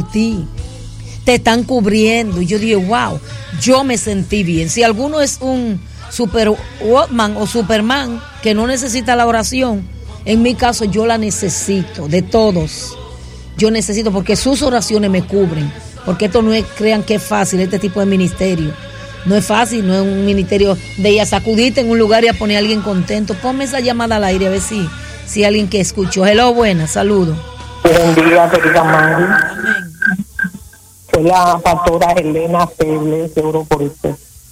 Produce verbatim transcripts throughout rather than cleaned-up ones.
ti, te están cubriendo. Y yo dije, wow, yo me sentí bien. Si alguno es un superwoman o superman que no necesita la oración, en mi caso yo la necesito, de todos. Yo necesito, porque sus oraciones me cubren. Porque esto no es, crean que es fácil, este tipo de ministerio. No es fácil, no es un ministerio de ir a sacudirte en un lugar y a poner a alguien contento. Ponme esa llamada al aire a ver si, si alguien que escuchó. Hello, buenas, saludos. Buen día, querida Mari. Amén. Soy la pastora Elena Feble, seguro por usted.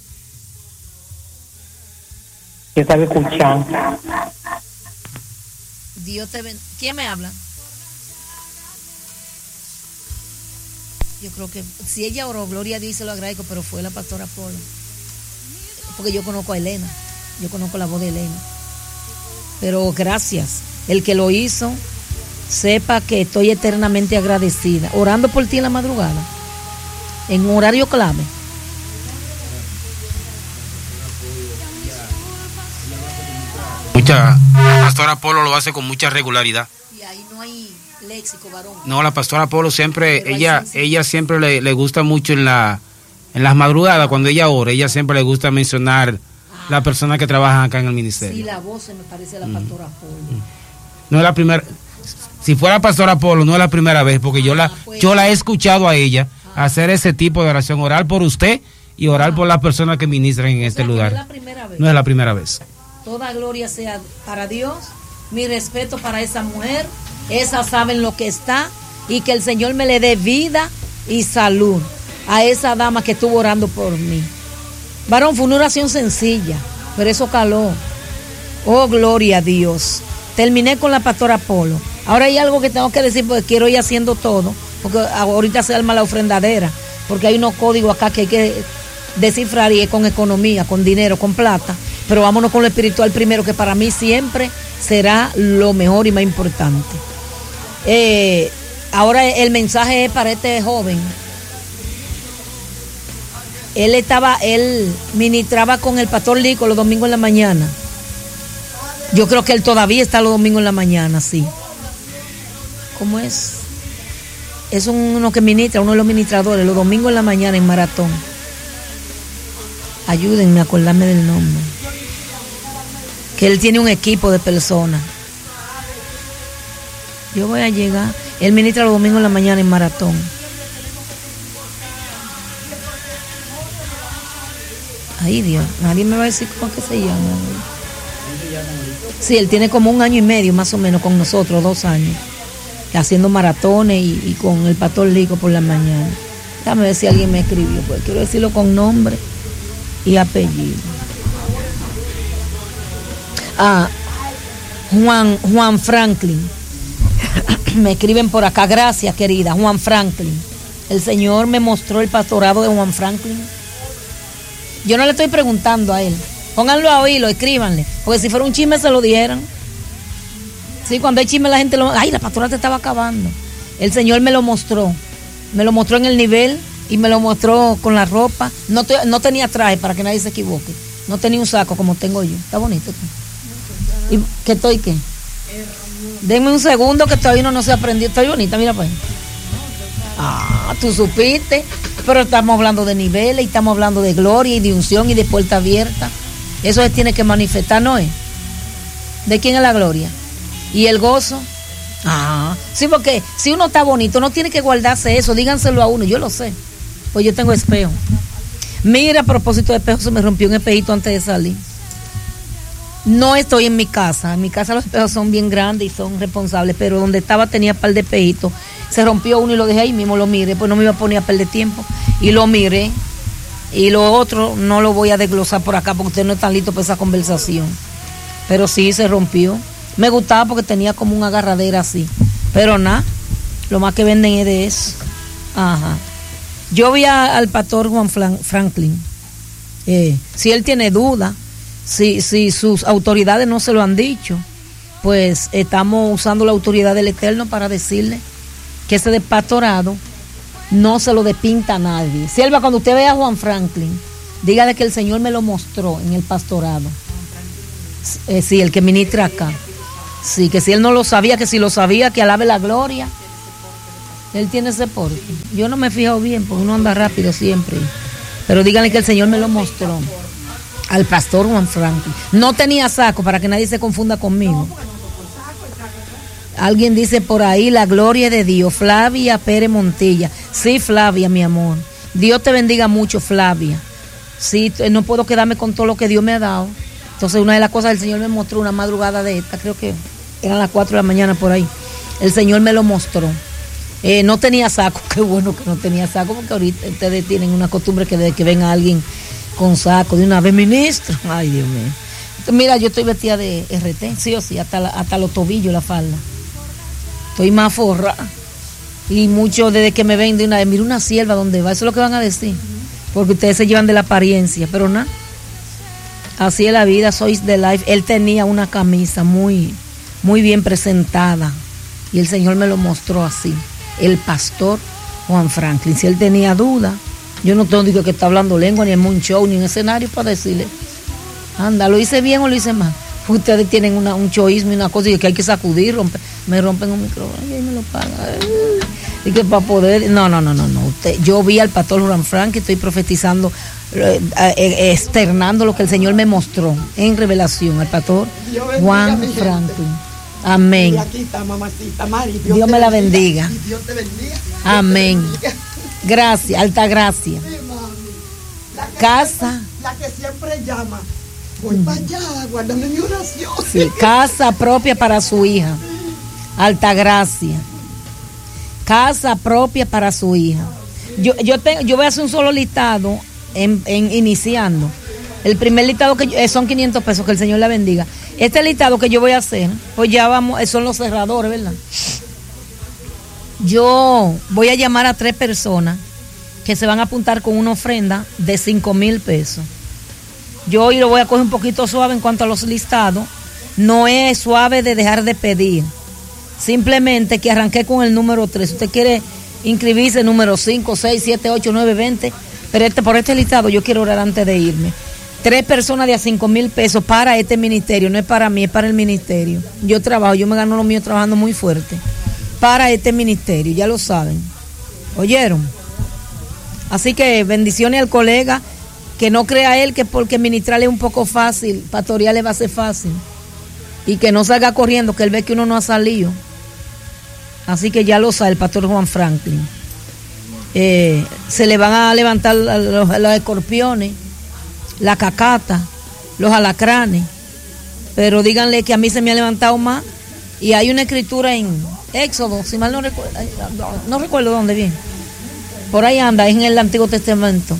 ¿Qué sabe escuchar? Dios te bendiga. ¿Quién me habla? Yo creo que si ella oró, gloria a Dios, se lo agradezco, pero fue la pastora Polo. Porque yo conozco a Elena, yo conozco la voz de Elena. Pero gracias, el que lo hizo, sepa que estoy eternamente agradecida. Orando por ti en la madrugada, en un horario clave. Mucha, la pastora Polo lo hace con mucha regularidad. Y ahí no hay léxico, varón. No, la pastora Polo siempre, ella, ella siempre le, le gusta mucho en la, en las madrugadas, cuando ella ora, ella siempre le gusta mencionar ah. las personas que trabajan acá en el ministerio. Sí, la voz se me parece a la pastora Polo. Mm. No es la primera, si fuera pastora Polo, no es la primera vez, porque ah, yo la, pues, yo la he escuchado a ella ah. hacer ese tipo de oración, orar por usted y orar ah. por las personas que ministran en o este sea, lugar. No es la primera vez. No es la primera vez. Toda gloria sea para Dios, mi respeto para esa mujer, esa sabe en lo que está, y que el Señor me le dé vida y salud a esa dama que estuvo orando por mí. Varón, fue una oración sencilla, pero eso caló. Oh, gloria a Dios. Terminé con la pastora Polo. Ahora hay algo que tengo que decir porque quiero ir haciendo todo, porque ahorita se arma la ofrendadera, porque hay unos códigos acá que hay que descifrar y es con economía, con dinero, con plata. Pero vámonos con lo espiritual primero, que para mí siempre será lo mejor y más importante. Eh, ahora el mensaje es para este joven. Él estaba, él ministraba con el pastor Lico los domingos en la mañana. Yo creo que él todavía está los domingos en la mañana, sí. ¿Cómo es? Es uno que ministra, uno de los ministradores, los domingos en la mañana en Maratón. Ayúdenme a acordarme del nombre. Que él tiene un equipo de personas. Yo voy a llegar. Él ministra los domingos en la mañana en Maratón. Ay, Dios, nadie me va a decir cómo que se llama. Sí, él tiene como un año y medio más o menos con nosotros, dos años, haciendo maratones y, y con el pastor Lico por la mañana. Déjame ver si alguien me escribió, pues quiero decirlo con nombre y apellido. Ah, Juan, Juan Franklin. Me escriben por acá, gracias querida, Juan Franklin. El Señor me mostró el pastorado de Juan Franklin. Yo no le estoy preguntando a él. Pónganlo a oírlo, escríbanle. Porque si fuera un chisme se lo dieran. Sí, cuando hay chisme la gente lo... Ay, la pastora te estaba acabando. El Señor me lo mostró. Me lo mostró en el nivel y me lo mostró con la ropa. No, te, no tenía traje para que nadie se equivoque. No tenía un saco como tengo yo. Está bonito. ¿Y qué estoy qué? Denme un segundo que todavía no, no se aprendió. Estoy bonita, mira pues. Ah, tú supiste. Pero estamos hablando de niveles y estamos hablando de gloria y de unción y de puerta abierta. Eso se tiene que manifestar, ¿no es? ¿De quién es la gloria? ¿Y el gozo? Ah, sí, porque si uno está bonito, no tiene que guardarse eso. Díganselo a uno, yo lo sé. Pues yo tengo espejo. Mira, a propósito de espejo, se me rompió un espejito antes de salir. No estoy en mi casa. En mi casa los espejos son bien grandes y son responsables, pero donde estaba tenía un par de espejitos. Se rompió uno y lo dejé ahí mismo, lo miré, pues no me iba a poner a perder tiempo. Y lo miré. Y lo otro no lo voy a desglosar por acá porque ustedes no están listos para esa conversación. Pero sí, se rompió. Me gustaba porque tenía como una agarradera así. Pero nada, lo más que venden es de eso. Ajá. Yo vi a, al pastor Juan Franklin. Eh, si él tiene duda, si, si sus autoridades no se lo han dicho, pues estamos usando la autoridad del Eterno para decirle que ese pastorado no se lo despinta a nadie. Sierva, cuando usted vea a Juan Franklin, dígale que el Señor me lo mostró en el pastorado. Eh, sí, el que ministra acá. Sí, que si él no lo sabía, que si lo sabía, que alabe la gloria. Él tiene ese porte. Yo no me he fijado bien porque uno anda rápido siempre. Pero díganle que el Señor me lo mostró. Al pastor Juan Franklin. No tenía saco para que nadie se confunda conmigo. Alguien dice por ahí, la gloria de Dios. Flavia Pérez Montilla. Sí, Flavia, mi amor. Dios te bendiga mucho, Flavia. Sí, no puedo quedarme con todo lo que Dios me ha dado. Entonces una de las cosas el Señor me mostró una madrugada de esta, creo que eran las cuatro de la mañana por ahí. El Señor me lo mostró. Eh, no tenía saco, qué bueno que no tenía saco, porque ahorita ustedes tienen una costumbre que de que venga alguien con saco de una vez, ministro. Ay, Dios mío. Entonces, mira, yo estoy vestida de R T, sí o sí, hasta, la, hasta los tobillos la falda. Estoy más forrada. Y mucho desde que me ven de una vez, mira una sierva donde va, eso es lo que van a decir. Porque ustedes se llevan de la apariencia, pero nada. Así es la vida, sois de life. Él tenía una camisa muy, muy bien presentada. Y el Señor me lo mostró así. El pastor Juan Franklin. Si él tenía duda, yo no tengo digo que está hablando lengua, ni en un show, ni en escenario para decirle, anda, ¿lo hice bien o lo hice mal? Ustedes tienen una, un choísmo y una cosa y que hay que sacudir, romper, me rompen un micrófono y ahí me lo pagan. Y que para poder, no, no, no, no, no. Usted, yo vi al pastor Juan Franklin, estoy profetizando, eh, eh, externando lo que el Señor me mostró en revelación al pastor Juan Franklin. Amén. Y aquí está, mamacita Mari. Dios, Dios me la bendiga. Y Dios te bendiga. Amén. Te bendiga. Gracias, alta gracia. Sí, mami. La que Casa. Siempre, la que siempre llama. Voy para allá, guárdame mi oración. Sí, casa propia para su hija. Alta gracia. Casa propia para su hija. Yo, yo, tengo, yo voy a hacer un solo listado en, en iniciando. El primer listado que yo, son quinientos pesos, que el Señor la bendiga. Este listado que yo voy a hacer, pues ya vamos, son los cerradores, ¿verdad? Yo voy a llamar a tres personas que se van a apuntar con una ofrenda de cinco mil pesos. Yo hoy lo voy a coger un poquito suave en cuanto a los listados. No es suave de dejar de pedir. Simplemente que arranqué con el número tres. Si usted quiere inscribirse, número cinco, seis, siete, ocho, nueve, veinte. Pero este, por este listado yo quiero orar antes de irme. Tres personas de a cinco mil pesos para este ministerio. No es para mí, es para el ministerio. Yo trabajo, yo me gano lo mío trabajando muy fuerte. Para este ministerio, ya lo saben. ¿Oyeron? Así que bendiciones al colega. Que no crea él que porque ministrarle es un poco fácil, pastorearle va a ser fácil. Y que no salga corriendo, que él ve que uno no ha salido. Así que ya lo sabe el pastor Juan Franklin. Eh, se le van a levantar los, los escorpiones, la cacata, los alacranes. Pero díganle que a mí se me ha levantado más. Y hay una escritura en Éxodo, si mal no recuerdo, no, no recuerdo dónde bien. Por ahí anda, es en el Antiguo Testamento.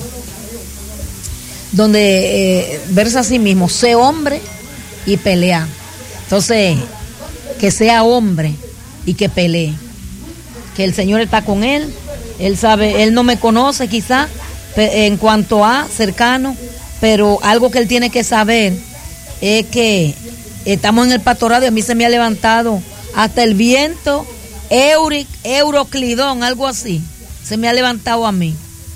Donde eh, versa a sí mismo, sé hombre y pelea. Entonces, que sea hombre y que pelee. Que el Señor está con él, él sabe, él no me conoce quizá en cuanto a cercano, pero algo que él tiene que saber es que estamos en el pastorado y a mí se me ha levantado hasta el viento, Euric, Euroclidón, algo así, se me ha levantado a mí.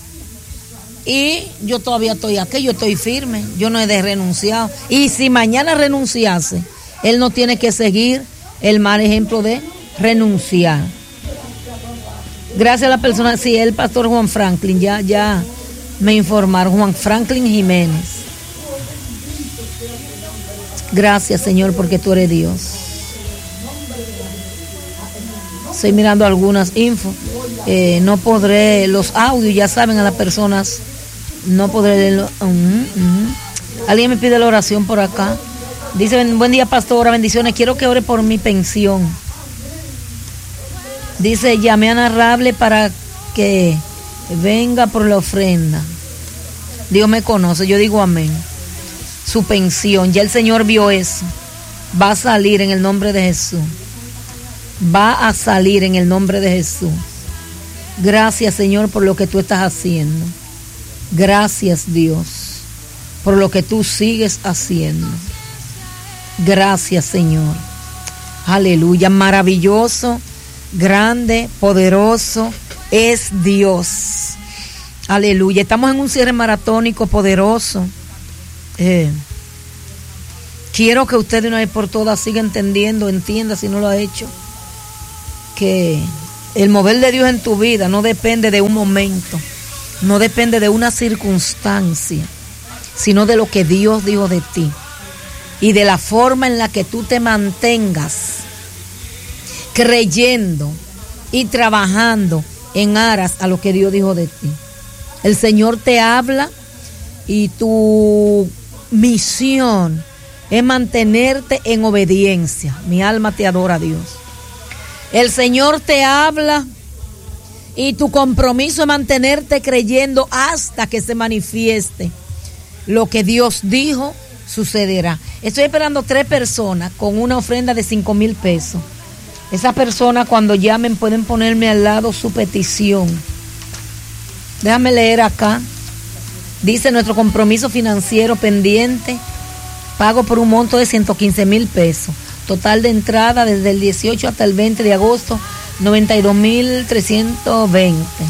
Y yo todavía estoy aquí, yo estoy firme, yo no he de renunciar. Y si mañana renunciase, él no tiene que seguir el mal ejemplo de renunciar. Gracias a la persona, sí, el pastor Juan Franklin, ya, ya me informaron, Juan Franklin Jiménez. Gracias, Señor, porque tú eres Dios. Estoy mirando algunas infos. Eh, no podré, los audios, ya saben, a las personas, no podré leerlo. Uh-huh, uh-huh. Alguien me pide la oración por acá. Dice, buen día, pastora, bendiciones, quiero que ore por mi pensión. Dice, llamé a Narrable para que venga por la ofrenda. Dios me conoce, yo digo amén. Su pensión, ya el Señor vio eso. Va a salir en el nombre de Jesús. Va a salir en el nombre de Jesús. Gracias, Señor, por lo que tú estás haciendo. Gracias, Dios, por lo que tú sigues haciendo. Gracias, Señor. Aleluya, maravilloso, grande, poderoso es Dios. Aleluya, estamos en un cierre maratónico poderoso. Eh, quiero que usted de una vez por todas siga entendiendo, entienda si no lo ha hecho, que El mover de Dios en tu vida no depende de un momento, no depende de una circunstancia, sino de lo que Dios dijo de ti y de la forma en la que tú te mantengas creyendo y trabajando en aras a lo que Dios dijo de ti. El Señor te habla y tu misión es mantenerte en obediencia. Mi alma te adora, Dios. El Señor te habla y tu compromiso es mantenerte creyendo hasta que se manifieste lo que Dios dijo sucederá. Estoy esperando tres personas con una ofrenda de cinco mil pesos. Esas personas cuando llamen pueden ponerme al lado su petición. Déjame leer acá. Dice: nuestro compromiso financiero pendiente, pago por un monto de ciento quince mil pesos. Total de entrada desde el dieciocho hasta el veinte de agosto, noventa y dos mil trescientos veinte.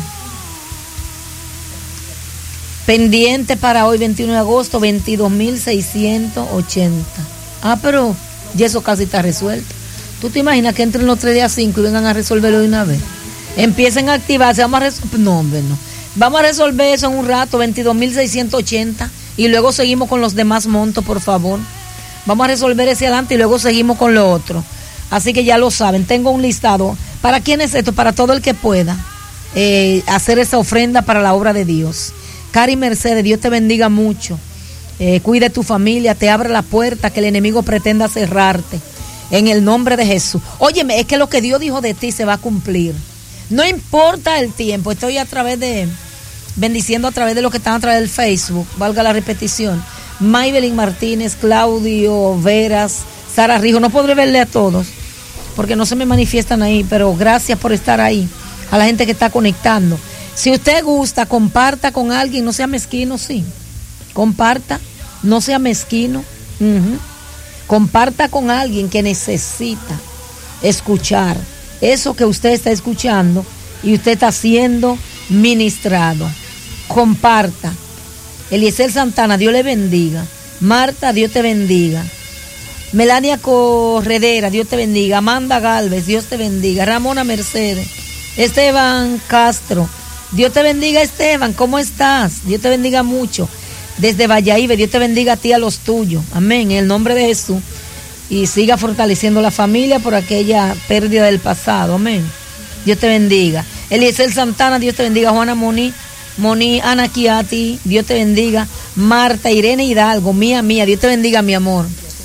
Pendiente para hoy, veintiuno de agosto, veintidós mil seiscientos ochenta. Ah, pero ya eso casi está resuelto. ¿Tú te imaginas que entren los tres días cinco y vengan a resolverlo de una vez? Empiecen a activarse, vamos a resolver. No, hombre, no. Vamos a resolver eso en un rato, veintidós mil seiscientos ochenta, y luego seguimos con los demás montos, por favor. Vamos a resolver ese adelante y luego seguimos con lo otro. Así que ya lo saben, tengo un listado. ¿Para quién es esto? Para todo el que pueda eh, hacer esa ofrenda para la obra de Dios. Cari Mercedes, Dios te bendiga mucho. Eh, cuide tu familia, te abre la puerta que el enemigo pretenda cerrarte. En el nombre de Jesús. Óyeme, es que lo que Dios dijo de ti se va a cumplir. No importa el tiempo. Estoy a través de, bendiciendo a través de lo que están a través del Facebook, valga la repetición. Maybelline Martínez, Claudio Veras, Sara Rijo. No podré verle a todos porque no se me manifiestan ahí, pero gracias por estar ahí. A la gente que está conectando. Si usted gusta, comparta con alguien, no sea mezquino, sí. Comparta, no sea mezquino. Uh-huh. Comparta con alguien que necesita escuchar eso que usted está escuchando y usted está siendo ministrado. Comparta. Eliezer Santana, Dios le bendiga. Marta, Dios te bendiga. Melania Corredera, Dios te bendiga. Amanda Galvez, Dios te bendiga. Ramona Mercedes. Esteban Castro, Dios te bendiga, Esteban. ¿Cómo estás? Dios te bendiga mucho. Desde Valladolid, Dios te bendiga a ti, a los tuyos. Amén, en el nombre de Jesús. Y siga fortaleciendo la familia por aquella pérdida del pasado. Amén. Dios te bendiga. Eliezer Santana, Dios te bendiga. Juana Moni, Moni, Ana Kiati, Dios te bendiga. Marta, Irene Hidalgo, mía, mía, Dios te bendiga, mi amor.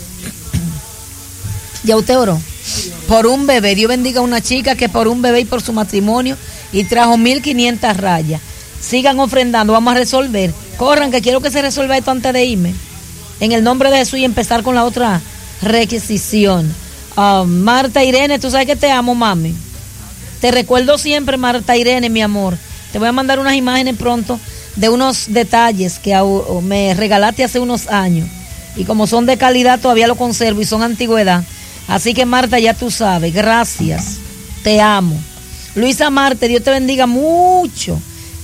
¿Ya usted oró? Por un bebé. Dios bendiga a una chica que por un bebé y por su matrimonio y trajo mil quinientas rayas. Sigan ofrendando, vamos a resolver. Corran, que quiero que se resuelva esto antes de irme. En el nombre de Jesús y empezar con la otra requisición. Uh, Marta Irene, tú sabes que te amo, mami. Te recuerdo siempre, Marta Irene, mi amor. Te voy a mandar unas imágenes pronto de unos detalles que uh, me regalaste hace unos años. Y como son de calidad, todavía lo conservo y son antigüedad. Así que, Marta, ya tú sabes. Gracias. Te amo. Luisa Marte, Dios te bendiga mucho.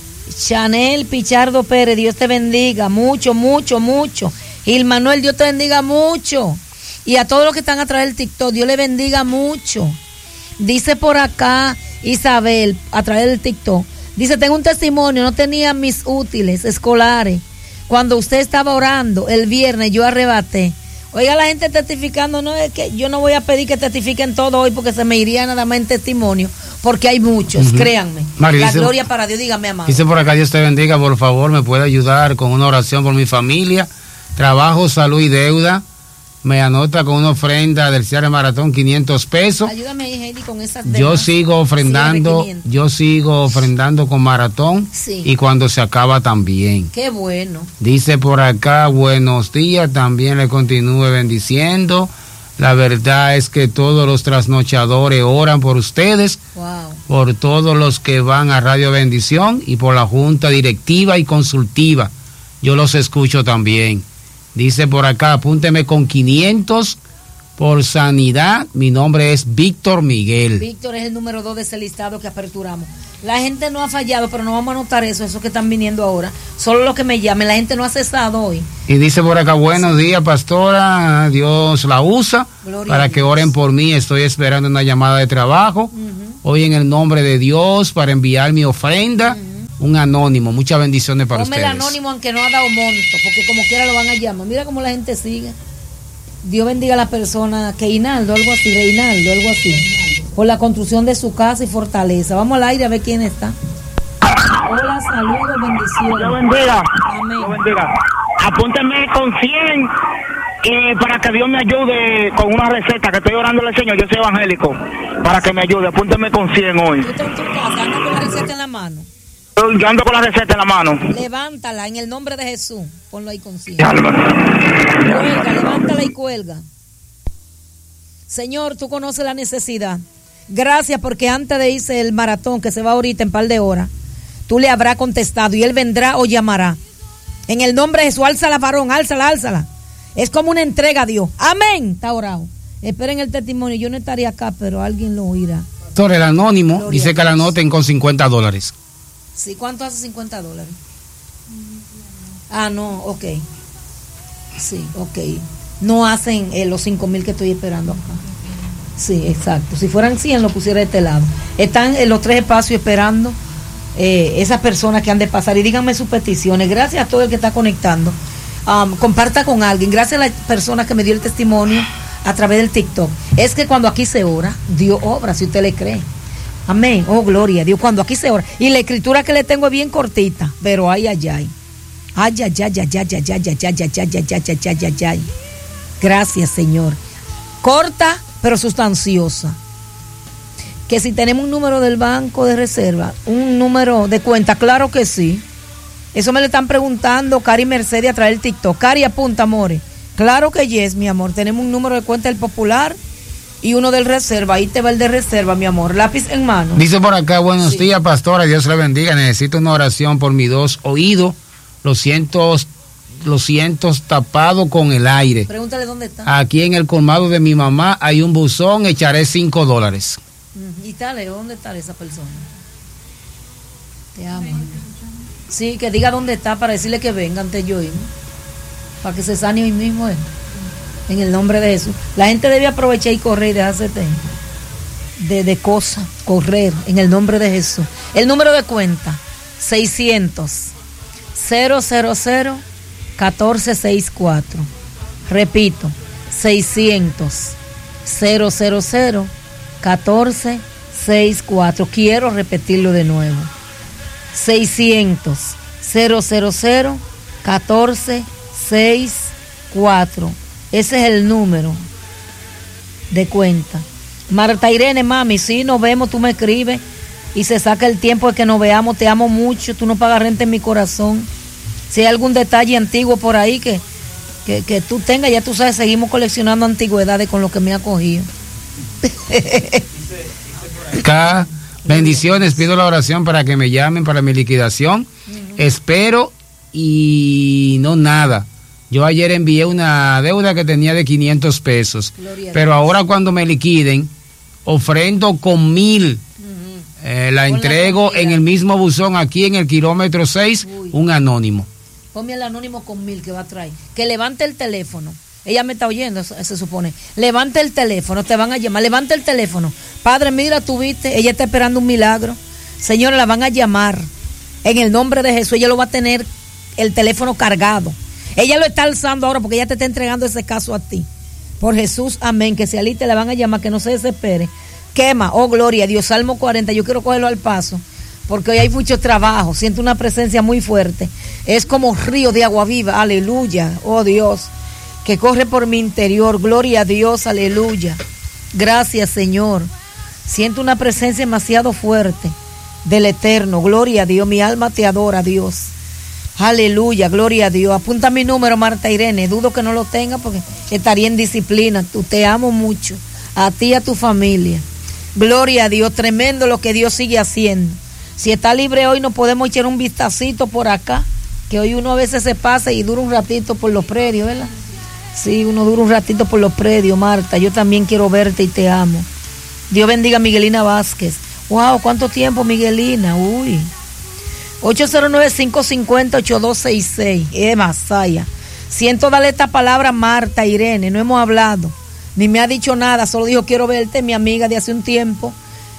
Chanel Pichardo Pérez, Dios te bendiga mucho, mucho, mucho. Gil Manuel, Dios te bendiga mucho. Y a todos los que están a través del TikTok, Dios le bendiga mucho. Dice por acá Isabel, a través del TikTok, dice: tengo un testimonio, no tenía mis útiles escolares. Cuando usted estaba orando el viernes, yo arrebaté. Oiga, la gente testificando, no es que yo no voy a pedir que testifiquen todo hoy porque se me iría nada más en testimonio, porque hay muchos, uh-huh. Créanme. Mari, la dice, gloria para Dios, dígame, amado. Dice por acá: Dios te bendiga, por favor, me puede ayudar con una oración por mi familia, trabajo, salud y deuda. Me anota con una ofrenda del cierre maratón, quinientos pesos. Ayúdame, Heidi, con esas demás. Yo sigo ofrendando, yo sigo ofrendando con maratón, sí. Y cuando se acaba también. Qué bueno. Dice por acá: buenos días, también le continúe bendiciendo. La verdad es que todos los trasnochadores oran por ustedes, wow. Por todos los que van a Radio Bendición y por la junta directiva y consultiva. Yo los escucho también. Dice por acá: apúnteme con quinientos por sanidad. Mi nombre es Víctor Miguel. Víctor es el número dos de ese listado que aperturamos. La gente no ha fallado, pero no vamos a anotar eso, esos que están viniendo ahora. Solo los que me llamen, la gente no ha cesado hoy. Y dice por acá: buenos días, pastora, Dios la usa Gloria para que oren por mí. Estoy esperando una llamada de trabajo. Uh-huh. hoy en el nombre de Dios para enviar mi ofrenda. Uh-huh. Un anónimo, muchas bendiciones para Ponme ustedes. El anónimo aunque no ha dado monto, porque como quiera lo van a llamar. Mira cómo la gente sigue. Dios bendiga a la persona, que Hinaldo, algo así, Reinaldo, algo así, por la construcción de su casa y fortaleza. Vamos al aire a ver quién está. Hola, saludos, bendiciones. Dios bendiga. Amén. Dios bendiga. Apúntenme con cien y para que Dios me ayude con una receta que estoy orando al Señor. Yo soy evangélico. Para que me ayude, apúntenme con cien hoy. ¿Tú estás en tu casa, andas con la receta en la mano? Yo ando con la receta en la mano. Levántala en el nombre de Jesús. Ponlo ahí con cien. Cuelga, levántala y cuelga. Señor, tú conoces la necesidad. Gracias porque antes de irse el maratón que se va ahorita en par de horas, tú le habrás contestado y él vendrá o llamará. En el nombre de Jesús, álzala, varón, álzala, álzala. Es como una entrega a Dios. Amén. Está orado. Esperen el testimonio. Yo no estaría acá, pero alguien lo oirá. Doctor, el anónimo Gloria dice que la anoten con cincuenta dólares. Sí, ¿cuánto hace cincuenta dólares? Ah, no, ok. Sí, ok. No hacen eh, los cinco mil que estoy esperando acá. Sí, exacto. Si fueran cien, lo pusiera de este lado. Están en los tres espacios esperando eh, esas personas que han de pasar. Y díganme sus peticiones. Gracias a todo el que está conectando. Um, comparta con alguien. Gracias a la persona que me dio el testimonio a través del TikTok. Es que cuando aquí se ora, Dios obra, si usted le cree. Amén. Oh, gloria a Dios. Cuando aquí se ora. Y la escritura que le tengo es bien cortita, pero ay, ay, ay. Ay, ay, ay, ay, ay, ay, ay, ay, ay, ay, ay, ay, ay, ay, ay, ay. Gracias, Señor. Corta, pero sustanciosa. Que si tenemos un número del banco de reserva, un número de cuenta, claro que sí. Eso me lo están preguntando Cari Mercedes a través del TikTok. Cari, apunta, amores. Claro que yes, mi amor. Tenemos un número de cuenta del Popular y uno del Reserva. Ahí te va el de Reserva, mi amor. Lápiz en mano. Dice por acá, buenos sí. días, pastora. Dios le bendiga. Necesito una oración por mis dos oídos. Los siento, los siento tapado con el aire. Pregúntale dónde está. Aquí en el colmado de mi mamá hay un buzón. Echaré cinco dólares. ¿Y tal? ¿Dónde está esa persona? Te amo. Sí, que diga dónde está para decirle que venga antes yo ir. Para que se sane hoy mismo él. En el nombre de Jesús. La gente debe aprovechar y correr y dejarse de, de, de cosas. Correr en el nombre de Jesús. El número de cuenta. seiscientos, cero cero cero, catorce sesenta y cuatro. Repito. seiscientos, cero cero cero, catorce sesenta y cuatro. Quiero repetirlo de nuevo. seiscientos, cero cero cero, catorce sesenta y cuatro. Ese es el número de cuenta. Marta Irene, mami, sí, nos vemos, tú me escribes y se saca el tiempo de que nos veamos. Te amo mucho, tú no pagas renta en mi corazón. Si hay algún detalle antiguo por ahí que, que, que tú tengas, ya tú sabes, seguimos coleccionando antigüedades con lo que me ha cogido. Acá, bendiciones, pido la oración para que me llamen para mi liquidación. Uh-huh. Espero y no nada. Yo ayer envié una deuda que tenía de quinientos pesos, pero ahora cuando me liquiden, ofrendo con mil. Uh-huh. Eh, la Con entrego la en el mismo buzón aquí en el kilómetro seis, Uy. un anónimo. Ponme el anónimo con mil que va a traer. Que levante el teléfono. Ella me está oyendo, se supone. Levante el teléfono, te van a llamar. Levante el teléfono. Padre, mira, tú viste, ella está esperando un milagro. Señora, la van a llamar. En el nombre de Jesús, ella lo va a tener el teléfono cargado. Ella lo está alzando ahora porque ella te está entregando ese caso a ti. Por Jesús, amén. Que se aliste, la van a llamar, que no se desespere. Quema, oh gloria a Dios. Salmo cuarenta, yo quiero cogerlo al paso, porque hoy hay mucho trabajo. Siento una presencia muy fuerte. Es como río de agua viva, aleluya, oh Dios, que corre por mi interior. Gloria a Dios, aleluya. Gracias, Señor. Siento una presencia demasiado fuerte del Eterno. Gloria a Dios, mi alma te adora, Dios. Aleluya, gloria a Dios. Apunta mi número, Marta Irene. Dudo que no lo tenga porque estaría en disciplina. Tú, te amo mucho, a ti y a tu familia. Gloria a Dios, tremendo lo que Dios sigue haciendo. Si está libre hoy, nos podemos echar un vistacito por acá, que hoy uno a veces se pasa y dura un ratito por los predios, ¿verdad? Sí, uno dura un ratito por los predios, Marta. Yo también quiero verte y te amo. Dios bendiga a Miguelina Vázquez. Wow, ¿cuánto tiempo, Miguelina? Uy. ocho cero nueve, cinco cinco cero, ocho dos seis seis. Eh, Masaya. Siento darle esta palabra a Marta Irene. No hemos hablado, ni me ha dicho nada. Solo dijo, quiero verte, mi amiga de hace un tiempo.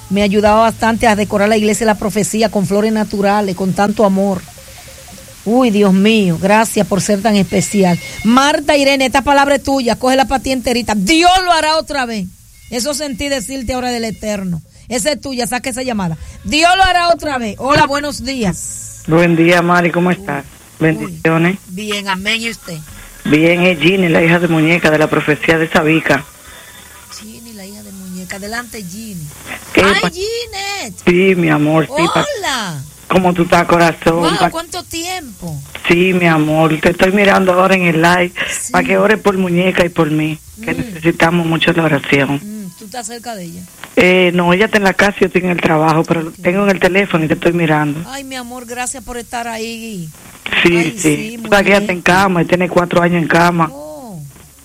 Me ayudaba bastante a decorar la iglesia de la profecía con flores naturales, con tanto amor. Uy, Dios mío, gracias por ser tan especial. Marta Irene, esta palabra es tuya, cógela para ti enterita. Dios lo hará otra vez. Eso sentí decirte ahora del Eterno. Esa es tuya, saca esa llamada. Dios lo hará otra vez. Hola, buenos días. Buen día, Mari, ¿cómo estás? Uy, bendiciones. Uy, bien, amén, ¿y usted? Bien, es Ginny, la hija de muñeca de la profecía de Sabica. Ginny, la hija de muñeca. Adelante, Ginny. ¿Qué ¡Ay, pa- Ginny! Sí, mi amor, sí. pa- ¡Hola! ¿Cómo tú estás, corazón? Wow, Pa- ¿cuánto tiempo? Sí, mi amor, te estoy mirando ahora en el live Sí. para que ores por muñeca y por mí, que Mm. necesitamos mucho la oración. Mm, ¿Tú estás cerca de ella? Eh, no, ella está en la casa, yo estoy en el trabajo, pero tengo en el teléfono y te estoy mirando. Ay, mi amor, gracias por estar ahí. Sí, Ay, sí. sí, Tú sabes que ella está en cama, y tiene cuatro años en cama. Oh.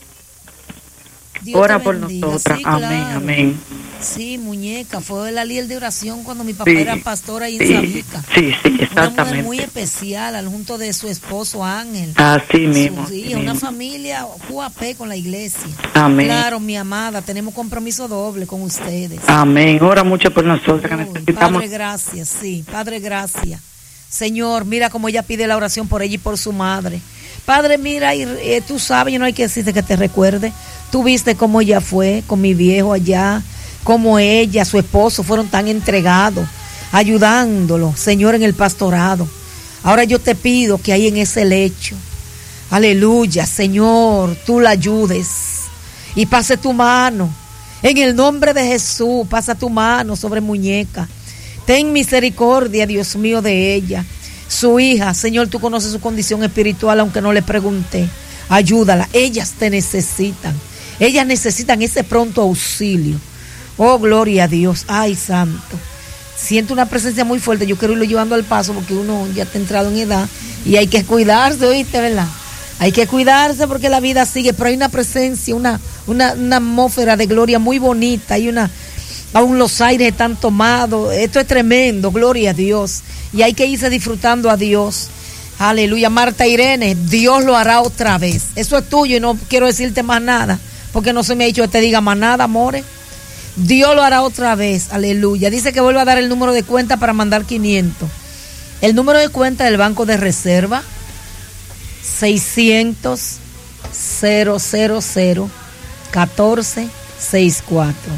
Dios Ora te por bendiga. nosotras. Sí, Amén, claro. amén. Sí, muñeca, fue la líder de oración cuando mi papá Sí, era pastor ahí en sí, Sabica. sí, sí, Una mujer exactamente. muy especial, al junto de su esposo Ángel. Así mismo. Su así hija, una mismo. familia U A P con la iglesia. Amén. Claro, mi amada, tenemos compromiso doble con ustedes. Amén. Ora mucho por nosotros, que Uy, necesitamos. Padre, gracias, sí, Padre, gracias. Señor, mira cómo ella pide la oración por ella y por su madre. Padre, mira, y, eh, tú sabes, yo no hay que decirte que te recuerde. Tú viste cómo ella fue con mi viejo allá, cómo ella, su esposo fueron tan entregados, ayudándolo, Señor, en el pastorado. Ahora yo te pido que ahí en ese lecho, aleluya, Señor, tú la ayudes y pase tu mano. En el nombre de Jesús, pasa tu mano sobre muñeca. Ten misericordia, Dios mío, de ella. Su hija, Señor, tú conoces su condición espiritual, aunque no le pregunté. Ayúdala, ellas te necesitan. Ellas necesitan ese pronto auxilio. Oh, gloria a Dios. Ay, santo. Siento una presencia muy fuerte. Yo quiero irlo llevando al paso porque uno ya está entrado en edad y hay que cuidarse, ¿oíste, verdad? Hay que cuidarse porque la vida sigue, pero hay una presencia, una, una, una atmósfera de gloria muy bonita. Hay una, aún los aires están tomados. Esto es tremendo, gloria a Dios. Y hay que irse disfrutando a Dios. Aleluya. Marta Irene, Dios lo hará otra vez. Eso es tuyo y no quiero decirte más nada, porque no se me ha dicho que te diga más nada, amores. Dios lo hará otra vez, aleluya. Dice que vuelva a dar el número de cuenta para mandar quinientos. El número de cuenta del Banco de Reserva, seiscientos, cero cero cero, catorce sesenta y cuatro.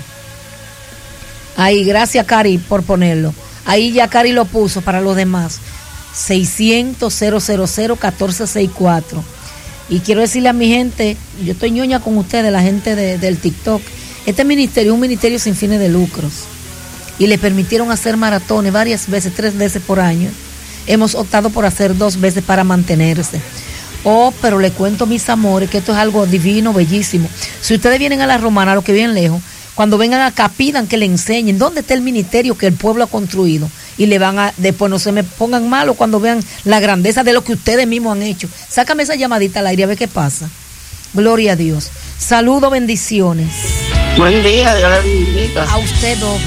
Ahí, gracias Cari por ponerlo. Ahí ya Cari lo puso para los demás. seiscientos, cero cero cero, catorce sesenta y cuatro. Y quiero decirle a mi gente, yo estoy ñoña con ustedes, la gente de, del TikTok. Este ministerio es un ministerio sin fines de lucros. Y le permitieron hacer maratones varias veces, tres veces por año. Hemos optado por hacer dos veces para mantenerse. Oh, pero le cuento, mis amores, que esto es algo divino, bellísimo. Si ustedes vienen a la Romana, los que vienen lejos, cuando vengan acá, pidan que le enseñen dónde está el ministerio que el pueblo ha construido. Y le van a, después no se me pongan malos cuando vean la grandeza de lo que ustedes mismos han hecho. Sácame esa llamadita al aire a ver qué pasa. Gloria a Dios. Saludos, bendiciones. Buen día, Dios le bendiga. A usted doble.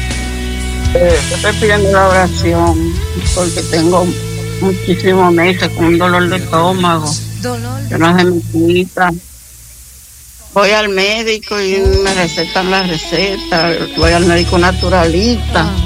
Eh, yo estoy pidiendo la oración porque tengo muchísimos meses con un dolor de estómago. Dolor. Que no se me quita. Voy al médico y me recetan la receta. Voy al médico naturalista. Ah.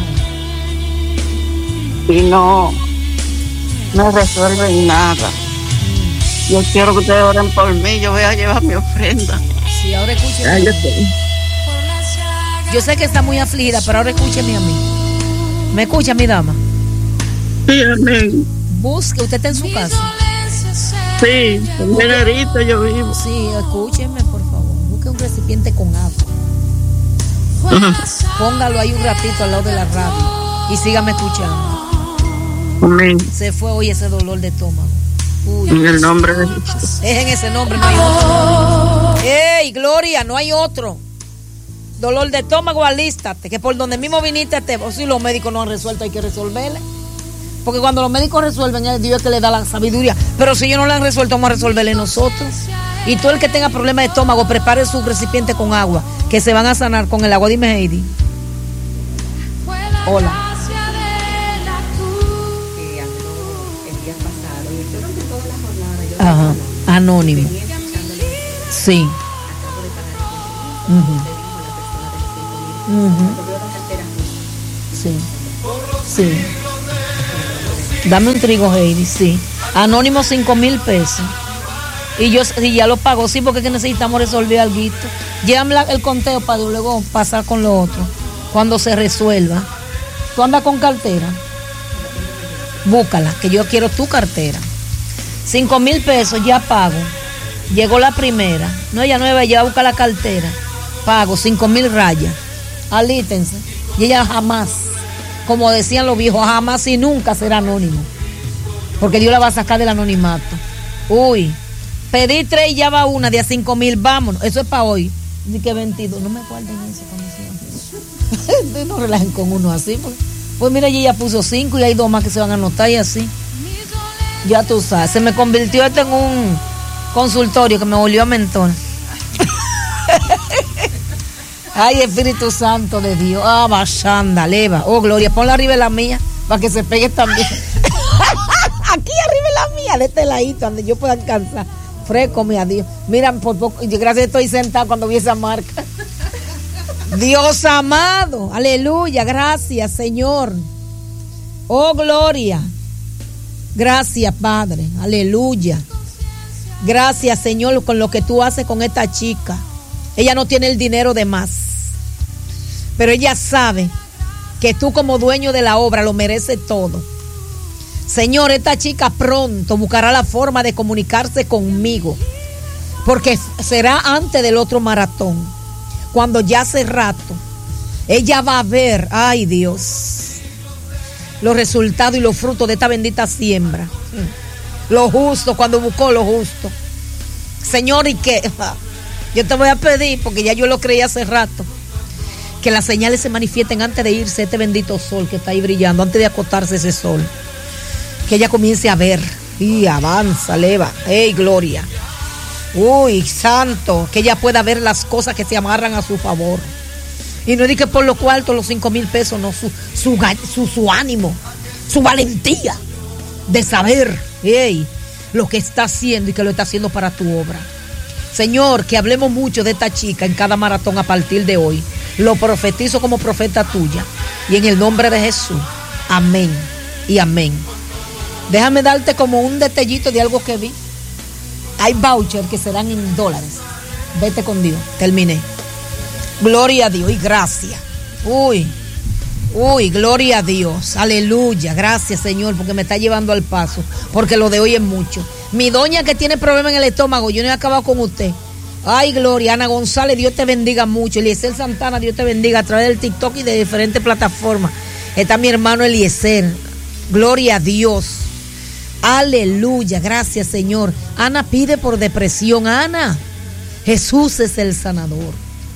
Y no, no resuelven nada. Yo quiero que ustedes oren por mí. Yo voy a llevar mi ofrenda. Sí, ahora escúcheme. Ya, yo sé. Yo sé que está muy afligida, pero ahora escúcheme a mí. ¿Me escucha, mi dama? Sí, amén. Busque, usted está en su casa. Sí, en Venerito yo vivo. Sí, escúcheme, por favor. Busque un recipiente con agua. Ajá. Póngalo ahí un ratito al lado de la radio y sígame escuchando. Amén. Se fue hoy ese dolor de estómago. Uy. En el nombre de Jesús. Es en ese nombre, no hay otro. ¡Ey, Gloria! No hay otro. Dolor de estómago, alístate, que por donde mismo viniste, te, o si los médicos no han resuelto, hay que resolverle. Porque cuando los médicos resuelven, es Dios que le da la sabiduría. Pero si ellos no la han resuelto, vamos a resolverle nosotros. Y todo el que tenga problemas de estómago, prepare su recipiente con agua, que se van a sanar con el agua. Dime, Heidi. Hola. Ajá, anónimo. Sí. Uh-huh. Uh-huh. sí. Sí. Dame un trigo, Heidi, sí. Anónimo cinco mil pesos. Y yo y ya lo pago, sí, porque es que necesitamos resolver algo. Llévame la- el conteo para luego pasar con lo otro. Cuando se resuelva. ¿Tú andas con cartera? Búscala, que yo quiero tu cartera. Cinco mil pesos, ya pago. Llegó la primera. No, ella nueva, ya busca la cartera. Pago cinco mil rayas. Alítense. Y ella jamás, como decían los viejos, jamás y nunca será anónimo. Porque Dios la va a sacar del anonimato. Uy, pedí tres y ya va una de a cinco mil, vámonos. Eso es para hoy. Dice que veintidós. No me guarden eso cuando se no relajen con uno así. Pues, pues mira, ella puso cinco y hay dos más que se van a anotar y así. Ya tú sabes, se me convirtió esto en un consultorio que me volvió a mentor. Ay, Espíritu Santo de Dios. Ah, bachanda, leva. Oh, Gloria, ponla arriba de la mía para que se pegue también. Aquí arriba de la mía, de este ladito, donde yo pueda alcanzar. Fresco, mi Dios. Mira, por poco, yo gracias estoy sentada cuando vi esa marca. Dios amado, aleluya, gracias, Señor. Oh, Gloria. Gracias, Padre, aleluya. Gracias, Señor, con lo que tú haces con esta chica. Ella no tiene el dinero de más, pero ella sabe que tú como dueño de la obra lo mereces todo. Señor, esta chica pronto buscará la forma de comunicarse conmigo, porque será antes del otro maratón, cuando ya hace rato ella va a ver, ay Dios, los resultados y los frutos de esta bendita siembra. Lo justo, cuando buscó lo justo. Señor, y que yo te voy a pedir, porque ya yo lo creí hace rato, que las señales se manifiesten antes de irse este bendito sol que está ahí brillando, antes de acostarse ese sol. Que ella comience a ver y avanza, leva, ¡ey, Gloria! Uy, santo, que ella pueda ver las cosas que se amarran a su favor. Y no diga que por lo cuarto, los cinco mil pesos, no, su, su, su, su ánimo, su valentía de saber, ¡ey!, lo que está haciendo y que lo está haciendo para tu obra. Señor, que hablemos mucho de esta chica en cada maratón a partir de hoy. Lo profetizo como profeta tuya. Y en el nombre de Jesús. Amén y amén. Déjame darte como un detallito de algo que vi. Hay vouchers que serán en dólares. Vete con Dios. Terminé. Gloria a Dios y gracias. Uy, uy, gloria a Dios. Aleluya. Gracias, Señor, porque me está llevando al paso. Porque lo de hoy es mucho. Mi doña que tiene problemas en el estómago, yo no he acabado con usted. Ay, Gloria. Ana González, Dios te bendiga mucho. Eliezer Santana, Dios te bendiga a través del TikTok y de diferentes plataformas. Está mi hermano Eliezer. Gloria a Dios. Aleluya, gracias, Señor. Ana pide por depresión. Ana, Jesús es el sanador.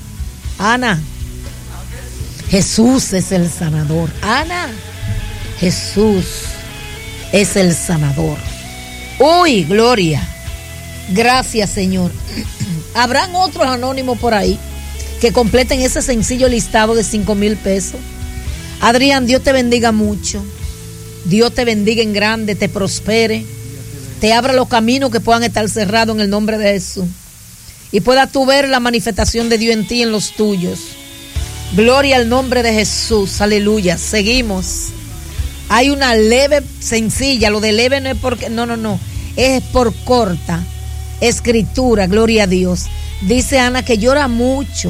Ana, Jesús es el sanador. Ana, Jesús es el sanador. Uy, Gloria. Gracias, Señor. Habrán otros anónimos por ahí que completen ese sencillo listado de cinco mil pesos. Adrián, Dios te bendiga mucho. Dios te bendiga en grande, te prospere, te abra los caminos que puedan estar cerrados en el nombre de Jesús. Y puedas tú ver la manifestación de Dios en ti y en los tuyos. Gloria al nombre de Jesús, aleluya. Seguimos. Hay una leve, sencilla, lo de leve no es porque, no, no, no, es por corta escritura, gloria a Dios. Dice Ana que llora mucho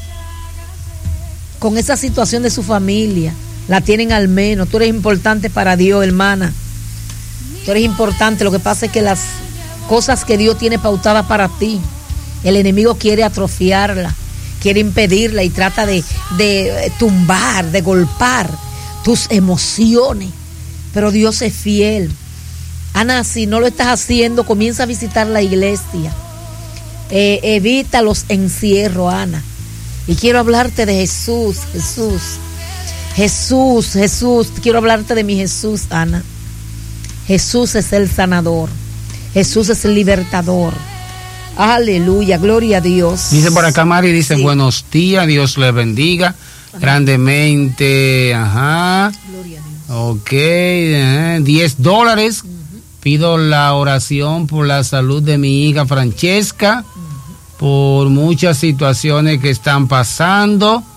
con esa situación de su familia. La tienen al menos. Tú eres importante para Dios, hermana. Tú eres importante. Lo que pasa es que las cosas que Dios tiene pautadas para ti, el enemigo quiere atrofiarla, quiere impedirla y trata de, de tumbar, de golpear tus emociones. Pero Dios es fiel. Ana, si no lo estás haciendo, comienza a visitar la iglesia. Eh, evita los encierros, Ana. Y quiero hablarte de Jesús, Jesús. Jesús, Jesús, quiero hablarte de mi Jesús, Ana. Jesús es el sanador. Jesús es el libertador. Aleluya, gloria a Dios. Dice por acá Mari, dice, sí. Buenos días, Dios le bendiga. Ajá. Grandemente, ajá. Gloria a Dios. Ok, eh, diez dólares. Uh-huh. Pido la oración por la salud de mi hija Francesca, uh-huh, por muchas situaciones que están pasando.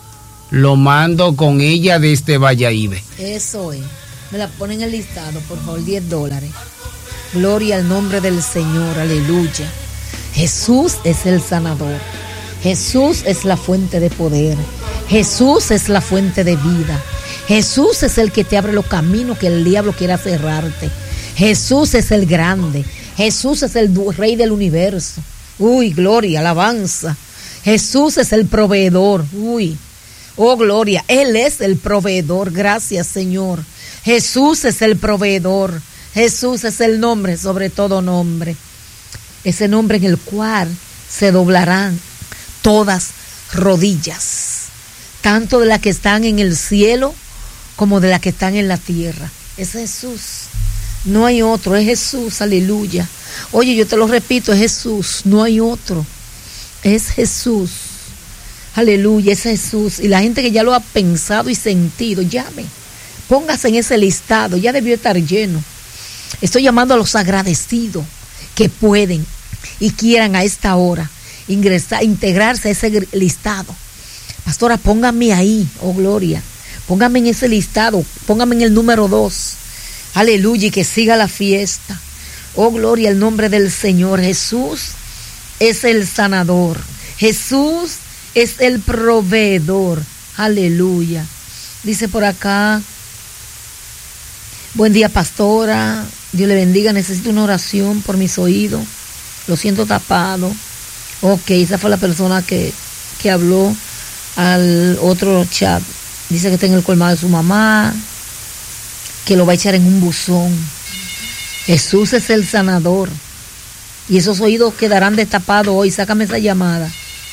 lo mando con ella desde Valladolid. Eso es. Me la ponen en el listado, por favor, diez dólares. Gloria al nombre del Señor, aleluya. Jesús es el sanador. Jesús es la fuente de poder. Jesús es la fuente de vida. Jesús es el que te abre los caminos que el diablo quiera cerrarte. Jesús es el grande. Jesús es el rey del universo. Uy, gloria, alabanza. Jesús es el proveedor. Uy, oh, gloria. Él es el proveedor. Gracias, Señor. Jesús es el proveedor. Jesús es el nombre sobre todo nombre. Ese nombre en el cual se doblarán todas rodillas, tanto de las que están en el cielo como de las que están en la tierra. Es Jesús. No hay otro, es Jesús, aleluya. Oye, yo te lo repito, es Jesús, no hay otro. Es Jesús. Aleluya, es Jesús. Y la gente que ya lo ha pensado y sentido, llame. Póngase en ese listado, ya debió estar lleno. Estoy llamando a los agradecidos que pueden y quieran a esta hora ingresar, integrarse a ese listado. Pastora, póngame ahí, oh gloria. Póngame en ese listado, póngame en el número dos. Aleluya, y que siga la fiesta. Oh gloria al nombre del Señor. Jesús es el sanador. Jesús es el proveedor. Aleluya. Dice por acá, buen día, pastora. Dios le bendiga. Necesito una oración por mis oídos. Lo siento tapado. Ok, esa fue la persona que, que habló al otro chat. Dice que está en el colmado de su mamá, que lo va a echar en un buzón. Jesús es el sanador. Y esos oídos quedarán destapados hoy. Sácame esa llamada.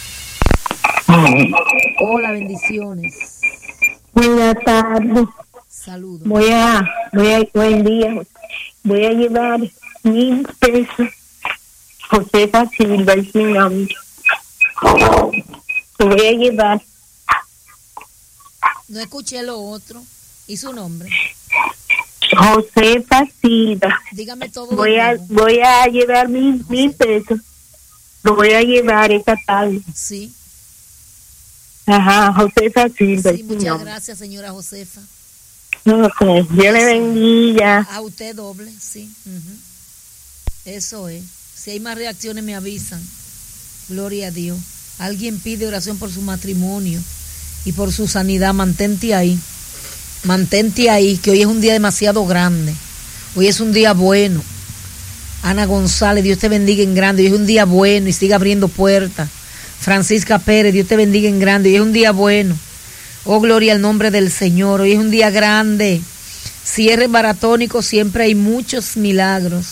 Hola, bendiciones. Buenas tardes. Saludos. Voy a, voy a, buen día. Voy a llevar mil pesos. Josefa Silva y sin nombre. Te voy a llevar. No escuché lo otro. ¿Y su nombre? Josefa Silva. Dígame todo. Voy a, voy a llevar mil, mil pesos. Lo voy a llevar esta tarde. Sí. Ajá, Josefa Silva. Sí, muchas gracias, señora Josefa. No sé, Dios le bendiga. A usted doble, sí. Uh-huh. Eso es. Si hay más reacciones me avisan. Gloria a Dios. Alguien pide oración por su matrimonio y por su sanidad. Mantente ahí. Mantente ahí, que hoy es un día demasiado grande. Hoy es un día bueno. Ana González, Dios te bendiga en grande. Hoy es un día bueno y siga abriendo puertas. Francisca Pérez, Dios te bendiga en grande. Hoy es un día bueno. Oh, gloria al nombre del Señor. Hoy es un día grande. Cierre maratónico, siempre hay muchos milagros.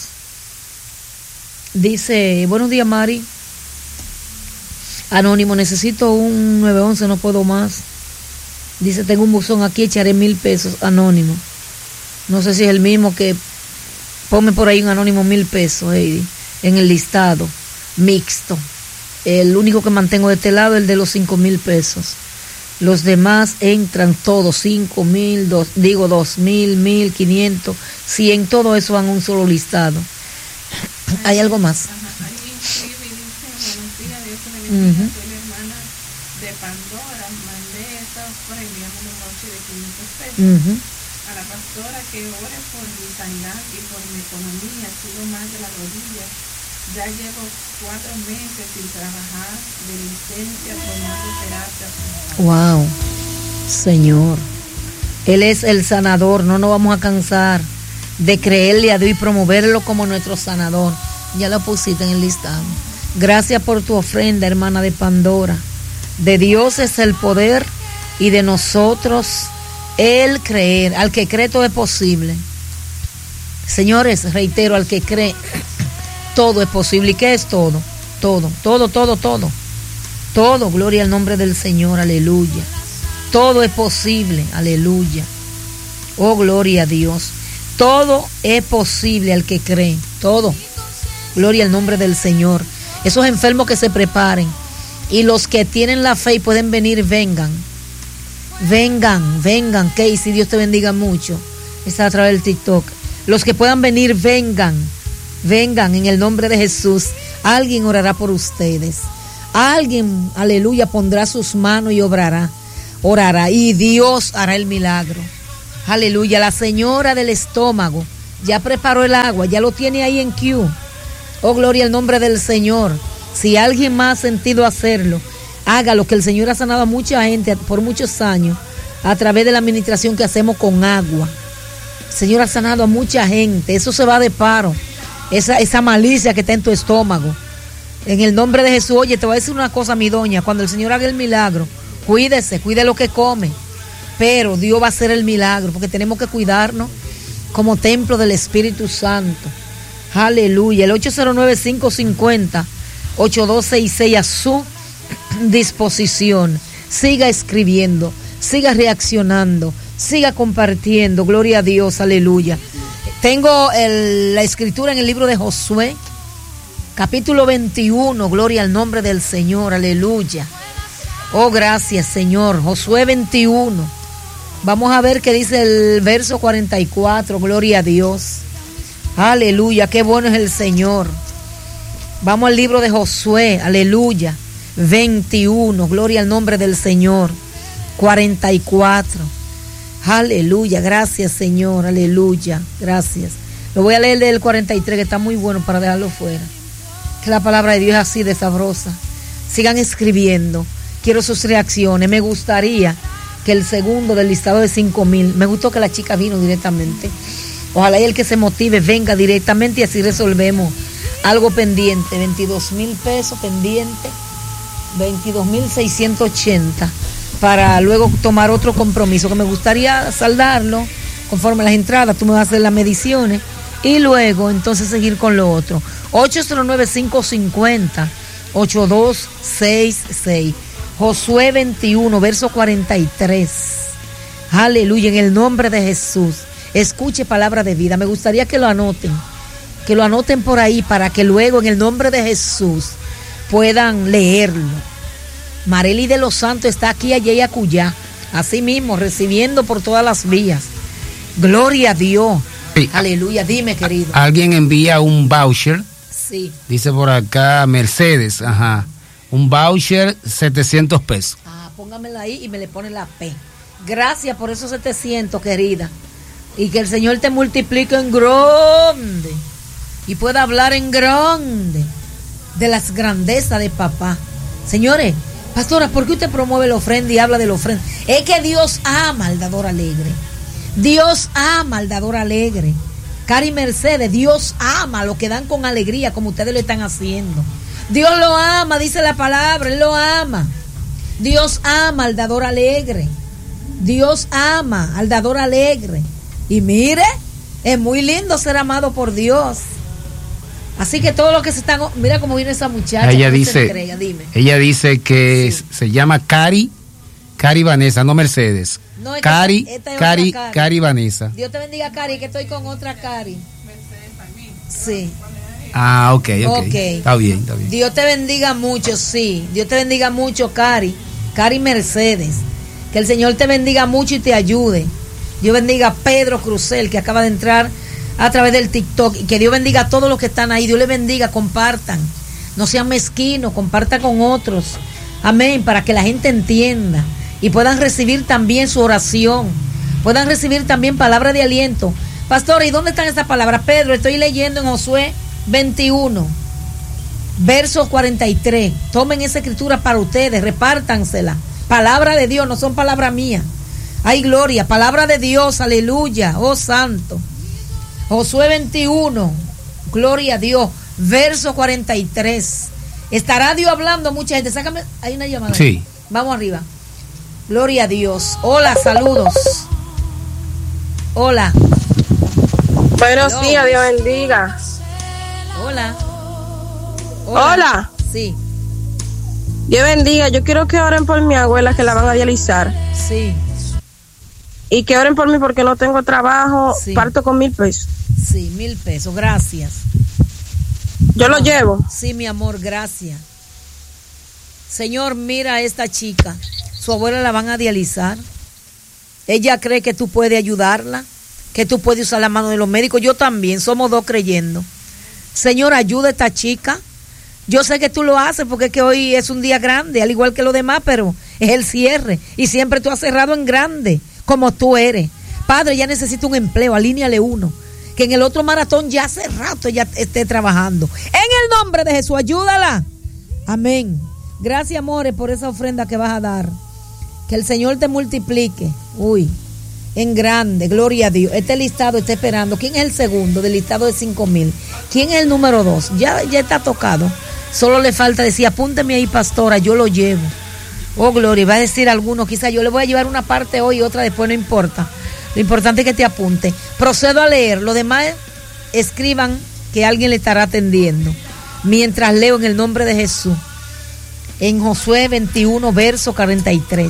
Dice, buenos días, Mari. Anónimo, necesito un nueve once, no puedo más. Dice, tengo un buzón aquí, echaré mil pesos. Anónimo. No sé si es el mismo que... Ponme por ahí un anónimo mil pesos, Heidi, en el listado mixto. El único que mantengo de este lado es el de los cinco mil pesos. Los demás entran todos, cinco mil, dos, digo dos mil, mil, quinientos, cien, todo eso van a un solo listado. ¿Hay algo más? Ajá, ahí escribe y dice, buenos días, Dios te bendiga, Uh-huh. soy la hermana de Pandora, mandé esta por enviando un voucher de quinientos pesos. Uh-huh. A la pastora que ore por mi sanidad y por mi economía, sigo mal de la rodilla. Ya llevo cuatro meses sin trabajar, de licencia, tomando terapia. Wow, Señor, Él es el sanador. No nos vamos a cansar de creerle a Dios y promoverlo como nuestro sanador. Ya lo pusiste en el listado. Gracias por tu ofrenda, hermana de Pandora. De Dios es el poder y de nosotros el creer. Al que cree todo es posible. Señores, reitero, al que cree todo es posible. ¿Y qué es todo? Todo, todo, todo, todo. Todo, gloria al nombre del Señor, aleluya. Todo es posible, aleluya. Oh, gloria a Dios. Todo es posible al que cree, todo. Gloria al nombre del Señor. Esos enfermos que se preparen y los que tienen la fe y pueden venir, vengan. Vengan, vengan, Casey, Dios te bendiga mucho. Está a través del TikTok. Los que puedan venir, vengan. Vengan en el nombre de Jesús. Alguien orará por ustedes. Alguien, aleluya, pondrá sus manos y obrará. orará y Dios hará el milagro. Aleluya. La señora del estómago ya preparó el agua, ya lo tiene ahí en Q. Oh, gloria al nombre del Señor. Si alguien más ha sentido hacerlo, hágalo, que el Señor ha sanado a mucha gente por muchos años a través de la administración que hacemos con agua. El Señor ha sanado a mucha gente. Eso se va de paro. Esa, esa malicia que está en tu estómago. En el nombre de Jesús. Oye, te voy a decir una cosa, mi doña. Cuando el Señor haga el milagro, cuídese, cuide lo que come. Pero Dios va a hacer el milagro, porque tenemos que cuidarnos como templo del Espíritu Santo. Aleluya. El ocho cero nueve, cinco cinco cero, ocho dos seis seis a su disposición. Siga escribiendo, siga reaccionando, siga compartiendo. Gloria a Dios, aleluya. Tengo el, la escritura en el libro de Josué, capítulo veintiuno. Gloria al nombre del Señor, aleluya. Oh, gracias, Señor. Josué veintiuno. Vamos a ver qué dice el verso cuarenta y cuatro. Gloria a Dios. Aleluya, qué bueno es el Señor. Vamos al libro de Josué, aleluya. veintiuno, gloria al nombre del Señor. cuarenta y cuatro. Aleluya, gracias, Señor, aleluya, gracias. Lo voy a leer del cuarenta y tres, que está muy bueno para dejarlo fuera. Que la palabra de Dios es así de sabrosa. Sigan escribiendo. Quiero sus reacciones. Me gustaría que el segundo del listado de cinco mil, me gustó que la chica vino directamente. Ojalá y el que se motive venga directamente y así resolvemos algo pendiente. veintidós mil pesos pendiente, veintidós mil seiscientos ochenta, para luego tomar otro compromiso que me gustaría saldarlo conforme a las entradas. Tú me vas a hacer las mediciones y luego entonces seguir con lo otro. ocho cero nueve, cinco cinco cero, ocho dos seis seis. Josué veintiuno, verso cuarenta y tres. Aleluya, en el nombre de Jesús. Escuche palabra de vida. Me gustaría que lo anoten, que lo anoten por ahí para que luego en el nombre de Jesús puedan leerlo. Marely de los Santos está aquí, allá y acullá, así mismo, recibiendo por todas las vías. Gloria a Dios. Sí. Aleluya, dime, querido. Alguien envía un voucher. Sí. Dice por acá Mercedes, ajá. Un voucher, setecientos pesos. Ah, póngamela ahí y me le pone la P. Gracias por esos setecientos, querida. Y que el Señor te multiplique en grande y pueda hablar en grande de las grandezas de papá. Señores, pastora, ¿por qué usted promueve la ofrenda y habla de la ofrenda? Es que Dios ama al dador alegre. Dios ama al dador alegre. Cari Mercedes, Dios ama a los que dan con alegría como ustedes lo están haciendo. Dios lo ama, dice la palabra, Él lo ama. Dios ama al dador alegre. Dios ama al dador alegre. Y mire, es muy lindo ser amado por Dios. Así que todo lo que se están... Mira cómo viene esa muchacha. Ella dice, entrega, dime. Ella dice que sí. Se llama Cari, Cari Vanessa, no Mercedes. No, es Cari, que esta, esta Cari, Cari, Cari Vanessa. Dios te bendiga, Cari, que estoy con otra Cari. Mercedes también. Sí. Ah, ok, ok. okay. Está bien, está bien. Dios te bendiga mucho, sí. Dios te bendiga mucho, Cari. Cari Mercedes. Que el Señor te bendiga mucho y te ayude. Dios bendiga a Pedro Crucel, que acaba de entrar a través del TikTok. Y que Dios bendiga a todos los que están ahí. Dios les bendiga, compartan. No sean mezquinos, compartan con otros. Amén, para que la gente entienda. Y puedan recibir también su oración. Puedan recibir también palabra de aliento. Pastor, ¿y dónde están esas palabras? Pedro, estoy leyendo en Josué veintiuno, verso cuarenta y tres. Tomen esa escritura para ustedes, repártansela. Palabra de Dios, no son palabras mías. Ay, gloria, palabra de Dios, aleluya, oh santo. Josué veintiuno, gloria a Dios, verso cuarenta y tres. Estará Dios hablando a mucha gente. Sácame, hay una llamada. Sí. Vamos arriba. Gloria a Dios. Hola, saludos. Hola. Buenos días, Dios bendiga. Hola. Hola. Hola. Sí. Dios bendiga. Yo quiero que oren por mi abuela, que la van a dializar. Sí. Y que oren por mí porque no tengo trabajo. Sí. Parto con mil pesos. Sí, mil pesos. Gracias. Yo lo llevo. Sí, mi amor, gracias. Señor, mira a esta chica. Su abuela la van a dializar. Ella cree que tú puedes ayudarla, que tú puedes usar la mano de los médicos. Yo también, somos dos creyendo. Señor, ayuda a esta chica. Yo sé que tú lo haces porque es que hoy es un día grande, al igual que los demás, pero es el cierre. Y siempre tú has cerrado en grande, como tú eres. Padre, ya necesito un empleo, alíneale uno. Que en el otro maratón ya hace rato ya esté trabajando. En el nombre de Jesús, ayúdala. Amén. Gracias, amores, por esa ofrenda que vas a dar. Que el Señor te multiplique. Uy, en grande, gloria a Dios. Este listado está esperando. ¿Quién es el segundo del listado de cinco mil? ¿Quién es el número dos? Ya, ya está tocado. Solo le falta decir, apúnteme ahí, pastora, yo lo llevo. Oh, gloria, va a decir alguno, quizá yo le voy a llevar una parte hoy y otra después, no importa. Lo importante es que te apunte. Procedo a leer. Los demás escriban que alguien le estará atendiendo. Mientras leo en el nombre de Jesús. En Josué veintiuno, verso cuarenta y tres.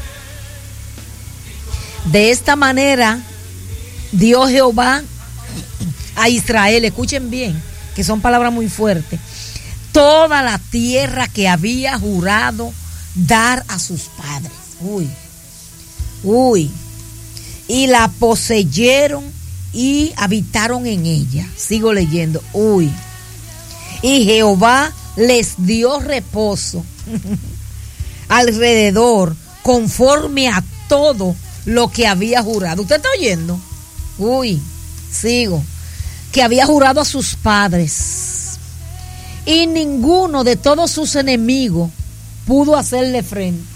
De esta manera dio Jehová a Israel, escuchen bien, que son palabras muy fuertes, toda la tierra que había jurado dar a sus padres. Uy, uy. Y la poseyeron y habitaron en ella. Sigo leyendo. Uy. Y Jehová les dio reposo alrededor, conforme a todo lo que había jurado. ¿Usted está oyendo? Uy, sigo. Que había jurado a sus padres. Y ninguno de todos sus enemigos pudo hacerle frente.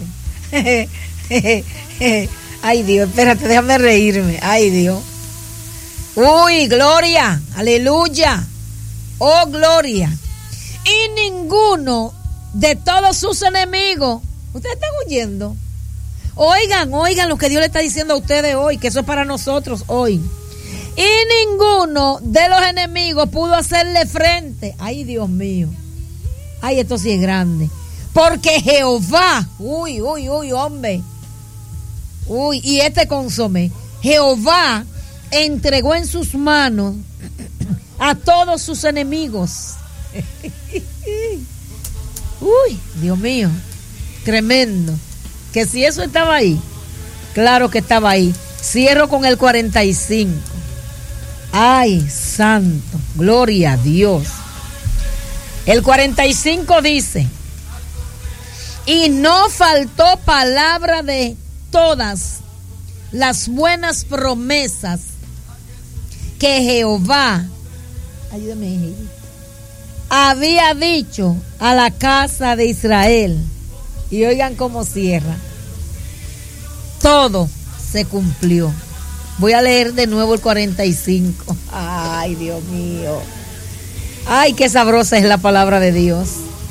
Ay, Dios, espérate, déjame reírme. Ay, Dios. Uy, gloria, aleluya. Oh, gloria. Y ninguno de todos sus enemigos. ¿Ustedes están oyendo? Oigan, oigan lo que Dios le está diciendo a ustedes hoy, que eso es para nosotros hoy. Y ninguno de los enemigos pudo hacerle frente. Ay, Dios mío. Ay, esto sí es grande. Porque Jehová, uy, uy, uy, hombre. Uy, y este consomé. Jehová entregó en sus manos a todos sus enemigos. Uy, Dios mío, tremendo. Que si eso estaba ahí, claro que estaba ahí. Cierro con el cuarenta y cinco. Ay, santo, gloria a Dios. El cuarenta y cinco dice: y no faltó palabra de todas las buenas promesas que Jehová, ayúdame, había dicho a la casa de Israel. Y oigan cómo cierra. Todo se cumplió. Voy a leer de nuevo el cuarenta y cinco. Ay, Dios mío. Ay, qué sabrosa es la palabra de Dios.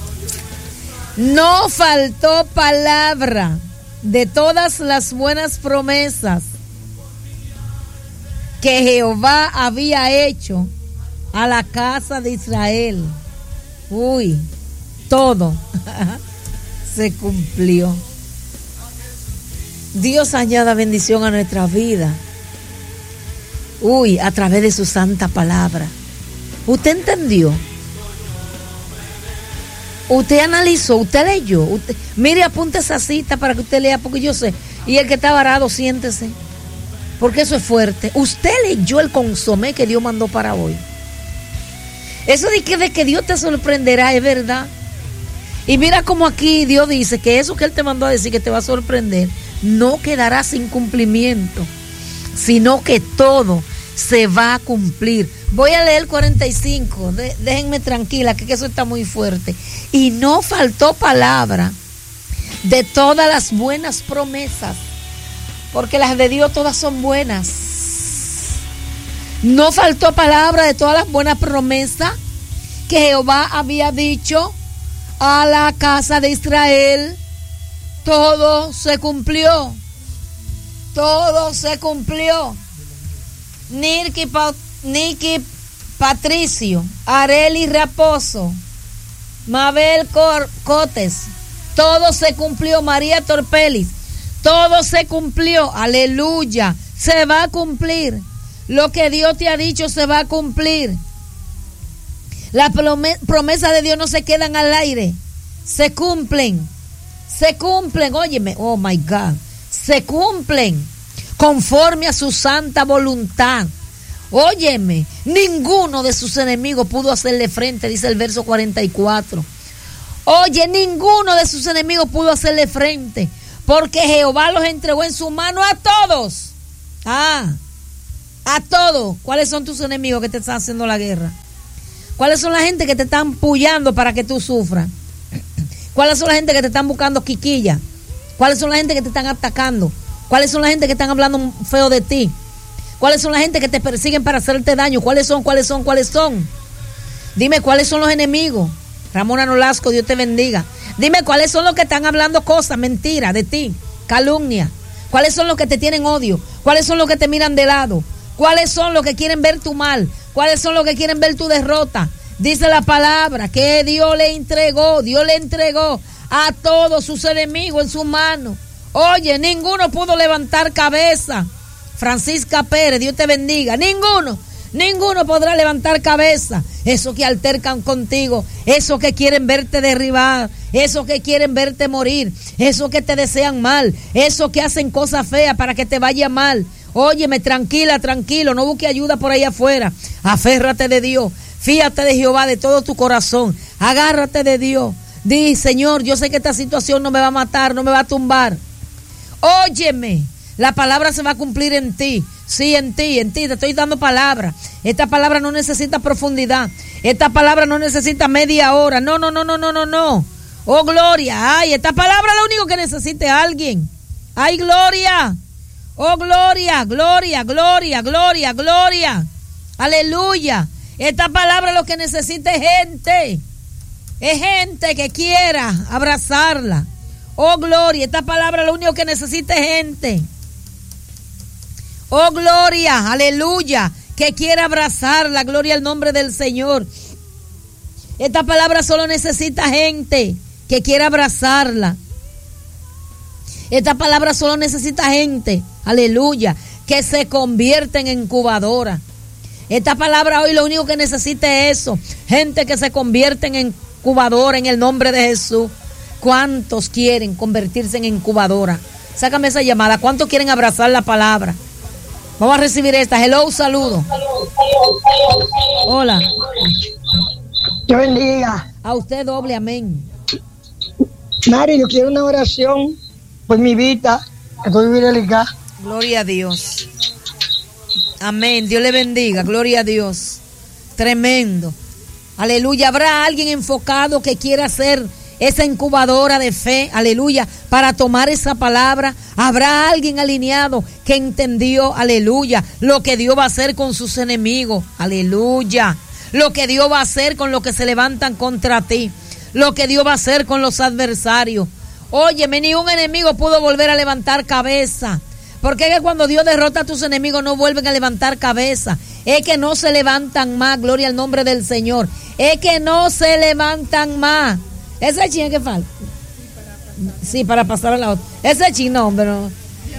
No faltó palabra de todas las buenas promesas que Jehová había hecho a la casa de Israel. Uy, todo se cumplió. Dios añada bendición a nuestra vida. Uy, a través de su santa palabra. ¿Usted entendió? Usted analizó, usted leyó. Usted, mire, apunte esa cita para que usted lea, porque yo sé. Y el que está varado, siéntese. Porque eso es fuerte. Usted leyó el consomé que Dios mandó para hoy. Eso de que, de que Dios te sorprenderá, es verdad. Y mira como aquí Dios dice que eso que Él te mandó a decir que te va a sorprender, no quedará sin cumplimiento, sino que todo se va a cumplir. Voy a leer el cuarenta y cinco, de, déjenme tranquila, que, que eso está muy fuerte. Y no faltó palabra de todas las buenas promesas, porque las de Dios todas son buenas. No faltó palabra de todas las buenas promesas que Jehová había dicho a la casa de Israel. Todo se cumplió. Todo se cumplió. Niki, pa, Niki Patricio, Areli Raposo, Mabel Cor, Cotes, todo se cumplió. María Torpelis, todo se cumplió. Aleluya. Se va a cumplir. Lo que Dios te ha dicho se va a cumplir. Las promesas de Dios no se quedan al aire. Se cumplen. Se cumplen. Óyeme. Oh my God. Se cumplen conforme a su santa voluntad. Óyeme. Ninguno de sus enemigos pudo hacerle frente, dice el verso cuarenta y cuatro. Oye, ninguno de sus enemigos pudo hacerle frente, porque Jehová los entregó en su mano a todos. Ah, a todos. ¿Cuáles son tus enemigos que te están haciendo la guerra? ¿Cuáles son la gente que te están pullando para que tú sufras? ¿Cuáles son la gente que te están buscando quiquilla? ¿Cuáles son la gente que te están atacando? ¿Cuáles son la gente que están hablando feo de ti? ¿Cuáles son la gente que te persiguen para hacerte daño? ¿Cuáles son? ¿Cuáles son? ¿Cuáles son? Dime cuáles son los enemigos. Ramona Nolasco, Dios te bendiga. Dime cuáles son los que están hablando cosas, mentiras de ti, calumnia. ¿Cuáles son los que te tienen odio? ¿Cuáles son los que te miran de lado? ¿Cuáles son los que quieren ver tu mal? ¿Cuáles son los que quieren ver tu derrota? Dice la palabra que Dios le entregó, Dios le entregó a todos sus enemigos en su mano. Oye, ninguno pudo levantar cabeza. Francisca Pérez, Dios te bendiga. Ninguno, ninguno podrá levantar cabeza. Esos que altercan contigo, esos que quieren verte derribar, esos que quieren verte morir, esos que te desean mal, esos que hacen cosas feas para que te vaya mal. Óyeme, tranquila, tranquilo, no busque ayuda por ahí afuera. Aférrate de Dios, fíjate de Jehová de todo tu corazón, agárrate de Dios. Di, Señor, yo sé que esta situación no me va a matar, no me va a tumbar. Óyeme, la palabra se va a cumplir en ti. Sí, en ti, en ti, te estoy dando palabra. Esta palabra no necesita profundidad. Esta palabra no necesita media hora. No, no, no, no, no, no, no. Oh, gloria. Ay, esta palabra es lo único que necesite alguien. Ay, gloria. Oh, gloria, gloria, gloria, gloria, gloria. Aleluya. Esta palabra lo que necesita es gente. Es gente que quiera abrazarla. Oh, gloria. Esta palabra lo único que necesita es gente. Oh, gloria, aleluya, que quiera abrazar la gloria al nombre del Señor. Esta palabra solo necesita gente que quiera abrazarla. Esta palabra solo necesita gente, aleluya, que se convierten en incubadoras. Esta palabra hoy lo único que necesita es eso, gente que se convierten en incubadora en el nombre de Jesús. ¿Cuántos quieren convertirse en incubadora? Sácame esa llamada. ¿Cuántos quieren abrazar la palabra? Vamos a recibir esta. Hello, saludo. Hola. Dios bendiga. A usted doble, amén. Mari, yo quiero una oración por mi vida. Estoy viviendo acá. Gloria a Dios. Amén. Dios le bendiga. Gloria a Dios. Tremendo. Aleluya. ¿Habrá alguien enfocado que quiera ser esa incubadora de fe, aleluya, para tomar esa palabra? Habrá alguien alineado que entendió, aleluya, lo que Dios va a hacer con sus enemigos, aleluya, lo que Dios va a hacer con los que se levantan contra ti, lo que Dios va a hacer con los adversarios. Óyeme, ni un enemigo pudo volver a levantar cabeza, porque es que cuando Dios derrota a tus enemigos no vuelven a levantar cabeza, es que no se levantan más, gloria al nombre del Señor, es que no se levantan más. Ese chin que falta. Sí, para pasar a la otra. Ese chin, no, hombre, no.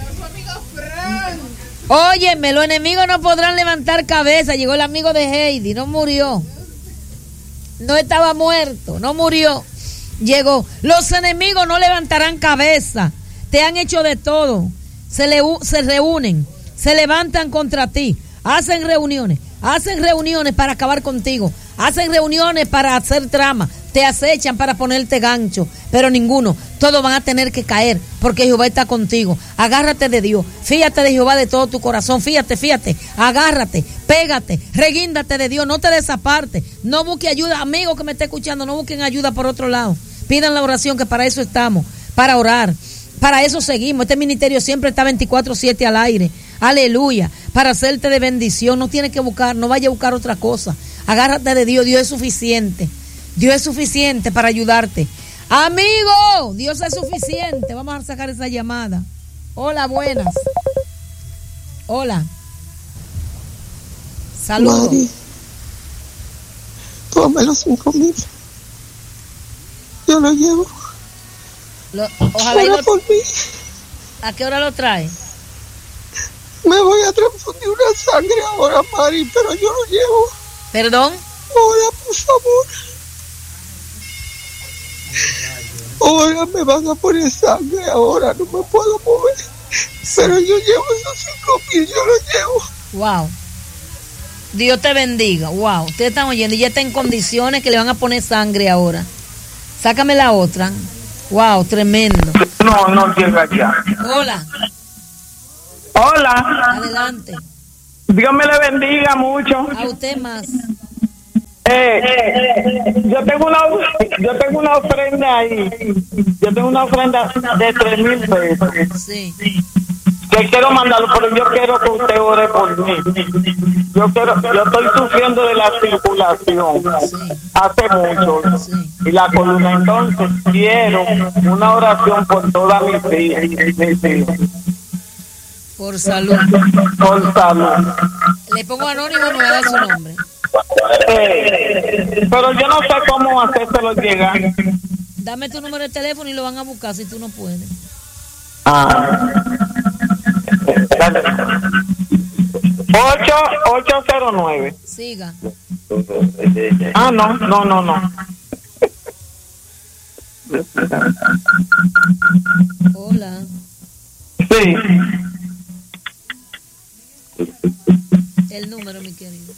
Óyeme, los enemigos no podrán levantar cabeza. Llegó el amigo de Heidi, no murió. No estaba muerto, no murió. Llegó. Los enemigos no levantarán cabeza. Te han hecho de todo. Se, le, se reúnen, se levantan contra ti. Hacen reuniones, hacen reuniones para acabar contigo. Hacen reuniones para hacer trama. Te acechan para ponerte gancho, pero ninguno, todos van a tener que caer, porque Jehová está contigo. Agárrate de Dios, fíjate de Jehová de todo tu corazón, fíjate, fíjate, agárrate, pégate, reguíndate de Dios, no te desapartes, no busque ayuda, amigo que me esté escuchando, no busquen ayuda por otro lado, pidan la oración, que para eso estamos, para orar, para eso seguimos. Este ministerio siempre está veinticuatro siete al aire, aleluya, para hacerte de bendición. No tienes que buscar, no vaya a buscar otra cosa, agárrate de Dios, Dios es suficiente. Dios es suficiente para ayudarte. Amigo, Dios es suficiente. Vamos a sacar esa llamada. Hola, buenas. Hola. Saludos. Mari, tome los cinco mil. Yo lo llevo. Lo, ojalá y lo, por mí. ¿A qué hora lo trae? Me voy a transfundir una sangre ahora, Mari, pero yo lo llevo. ¿Perdón? Ahora, por favor. Ahora me van a poner sangre, ahora no me puedo mover, pero yo llevo esos cinco mil, yo los llevo. Wow. Dios te bendiga. Wow. Ustedes están oyendo y ya está en condiciones que le van a poner sangre ahora. Sácame la otra. Wow, tremendo. No, no llega ya. Hola. Hola. Adelante. Dios me le bendiga mucho. A usted más. Eh, yo tengo una yo tengo una ofrenda ahí. Yo tengo una ofrenda de tres mil pesos. Sí. Que quiero mandarlo, pero yo quiero que usted ore por mí. Yo quiero, yo estoy sufriendo de la circulación sí. hace mucho sí. y la columna, entonces quiero una oración por todas mis hijas. Por salud. Por salud. Le pongo anónimo, no me da su nombre. Eh, pero yo no sé cómo hacérselo llegar. Dame tu número de teléfono y lo van a buscar si tú no puedes. Ah. ocho ocho cero nueve. Siga. Ah, no, no, no, no. Hola. Sí. El número, mi querido.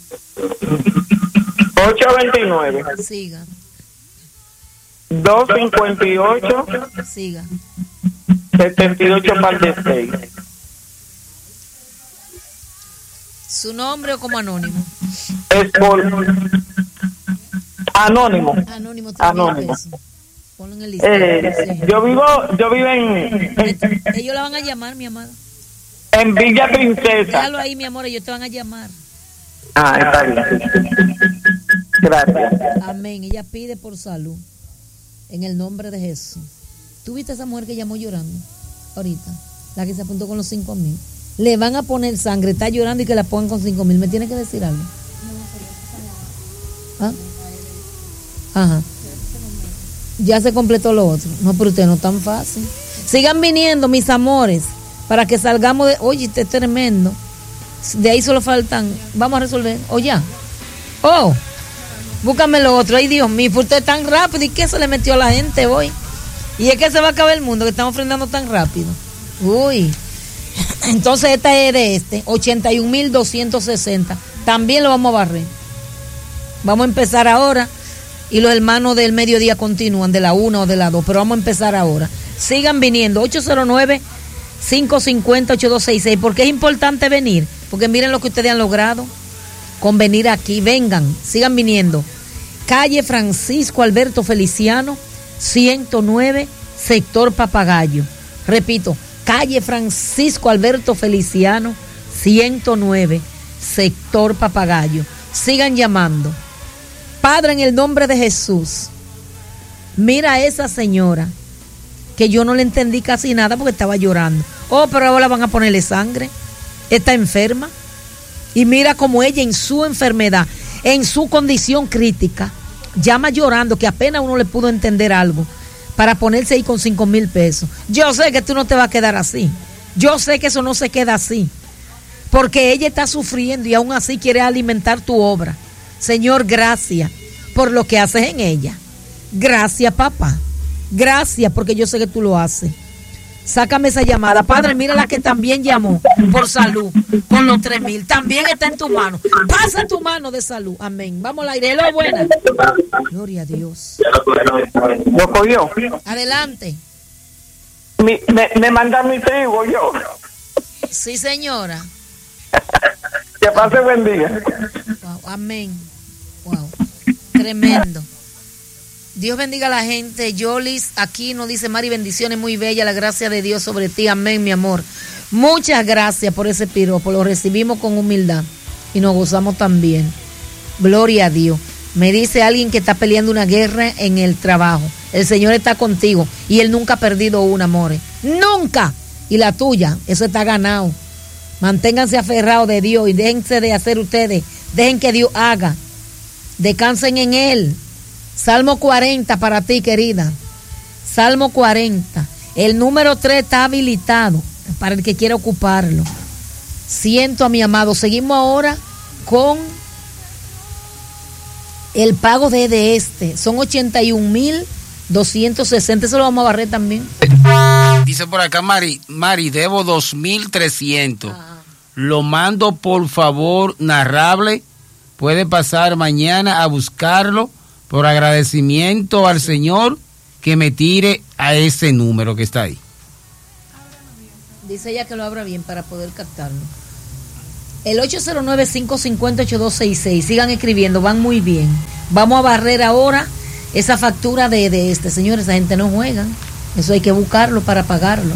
ocho veintinueve. Siga. dos cincuenta y ocho. Siga. setenta y ocho par de seis. ¿Su nombre o como anónimo? Es por anónimo. Anónimo. Anónimo. Ponlo en el listado. Eh, sí. Yo vivo, yo vivo en, en. Ellos la van a llamar, mi amada. En Villa Princesa. Déjalo ahí, mi amor, ellos te van a llamar. Ah, está bien. Gracias. Amén. Ella pide por salud. En el nombre de Jesús. ¿Tú viste a esa mujer que llamó llorando? Ahorita. La que se apuntó con los cinco mil. Le van a poner sangre, está llorando y que la pongan con cinco mil. ¿Me tiene que decir algo? ¿Ah? Ajá. Ya se completó lo otro. No, pero usted no es tan fácil. Sigan viniendo, mis amores, para que salgamos de... Oye, este es tremendo. De ahí solo faltan... Vamos a resolver. ¿O ya? Oh, búscame lo otro. Ay, Dios mío, usted es tan rápido. ¿Y qué se le metió a la gente hoy? Y es que se va a acabar el mundo, que estamos ofrendando tan rápido. Uy. Entonces esta es de este, ochenta y un mil doscientos sesenta. También lo vamos a barrer. Vamos a empezar ahora. Y los hermanos del mediodía continúan, de la una o de la dos. Pero vamos a empezar ahora. Sigan viniendo. ocho cero nueve, cinco cinco cero, ocho dos seis seis. ¿Por qué es importante venir? Porque miren lo que ustedes han logrado con venir aquí. Vengan, sigan viniendo. Calle Francisco Alberto Feliciano, ciento nueve, sector Papagayo. Repito, calle Francisco Alberto Feliciano, ciento nueve, sector Papagayo. Sigan llamando. Padre, en el nombre de Jesús, mira a esa señora que yo no le entendí casi nada porque estaba llorando. Oh, pero ahora van a ponerle sangre. Está enferma. Y mira cómo ella en su enfermedad, en su condición crítica, llama llorando que apenas uno le pudo entender algo para ponerse ahí con cinco mil pesos. Yo sé que tú no te vas a quedar así. Yo sé que eso no se queda así. Porque ella está sufriendo y aún así quiere alimentar tu obra. Señor, gracias por lo que haces en ella. Gracias, papá. Gracias porque yo sé que tú lo haces. Sácame esa llamada. Padre, mira la que también llamó por salud con los tres mil. También está en tu mano. Pasa tu mano de salud. Amén. Vamos al aire. Hello, buena. Gloria a Dios. ¿Lo cogió? Adelante. Mi, me, me manda mi trigo yo. Sí, señora. Que pase buen día. Wow, amén. Wow. Tremendo. Dios bendiga a la gente. Yolis aquí nos dice: Mari, bendiciones, muy bella, la gracia de Dios sobre ti. Amén, mi amor. Muchas gracias por ese piropo. Lo recibimos con humildad y nos gozamos también. Gloria a Dios. Me dice alguien que está peleando una guerra en el trabajo. El Señor está contigo y Él nunca ha perdido una, amores. ¡Nunca! Y la tuya, eso está ganado. Manténganse aferrados de Dios y déjense de hacer ustedes. Dejen que Dios haga. Descansen en Él. Salmo cuarenta para ti, querida. Salmo cuarenta. El número tres está habilitado para el que quiera ocuparlo. Siento a mi amado. Seguimos ahora con el pago de, de este. Son ochenta y un mil doscientos sesenta. Eso lo vamos a barrer también. Dice por acá Mari, Mari, debo dos mil trescientos. Lo mando por favor narrable. Puede pasar mañana a buscarlo por agradecimiento al Señor que me tire a ese número que está ahí. Dice ella que lo abra bien para poder captarlo. El ocho cero nueve, cinco cinco cero, ocho dos seis seis. Sigan escribiendo, van muy bien. Vamos a barrer ahora esa factura de, de este. Señores, esa gente no juega. Eso hay que buscarlo para pagarlo.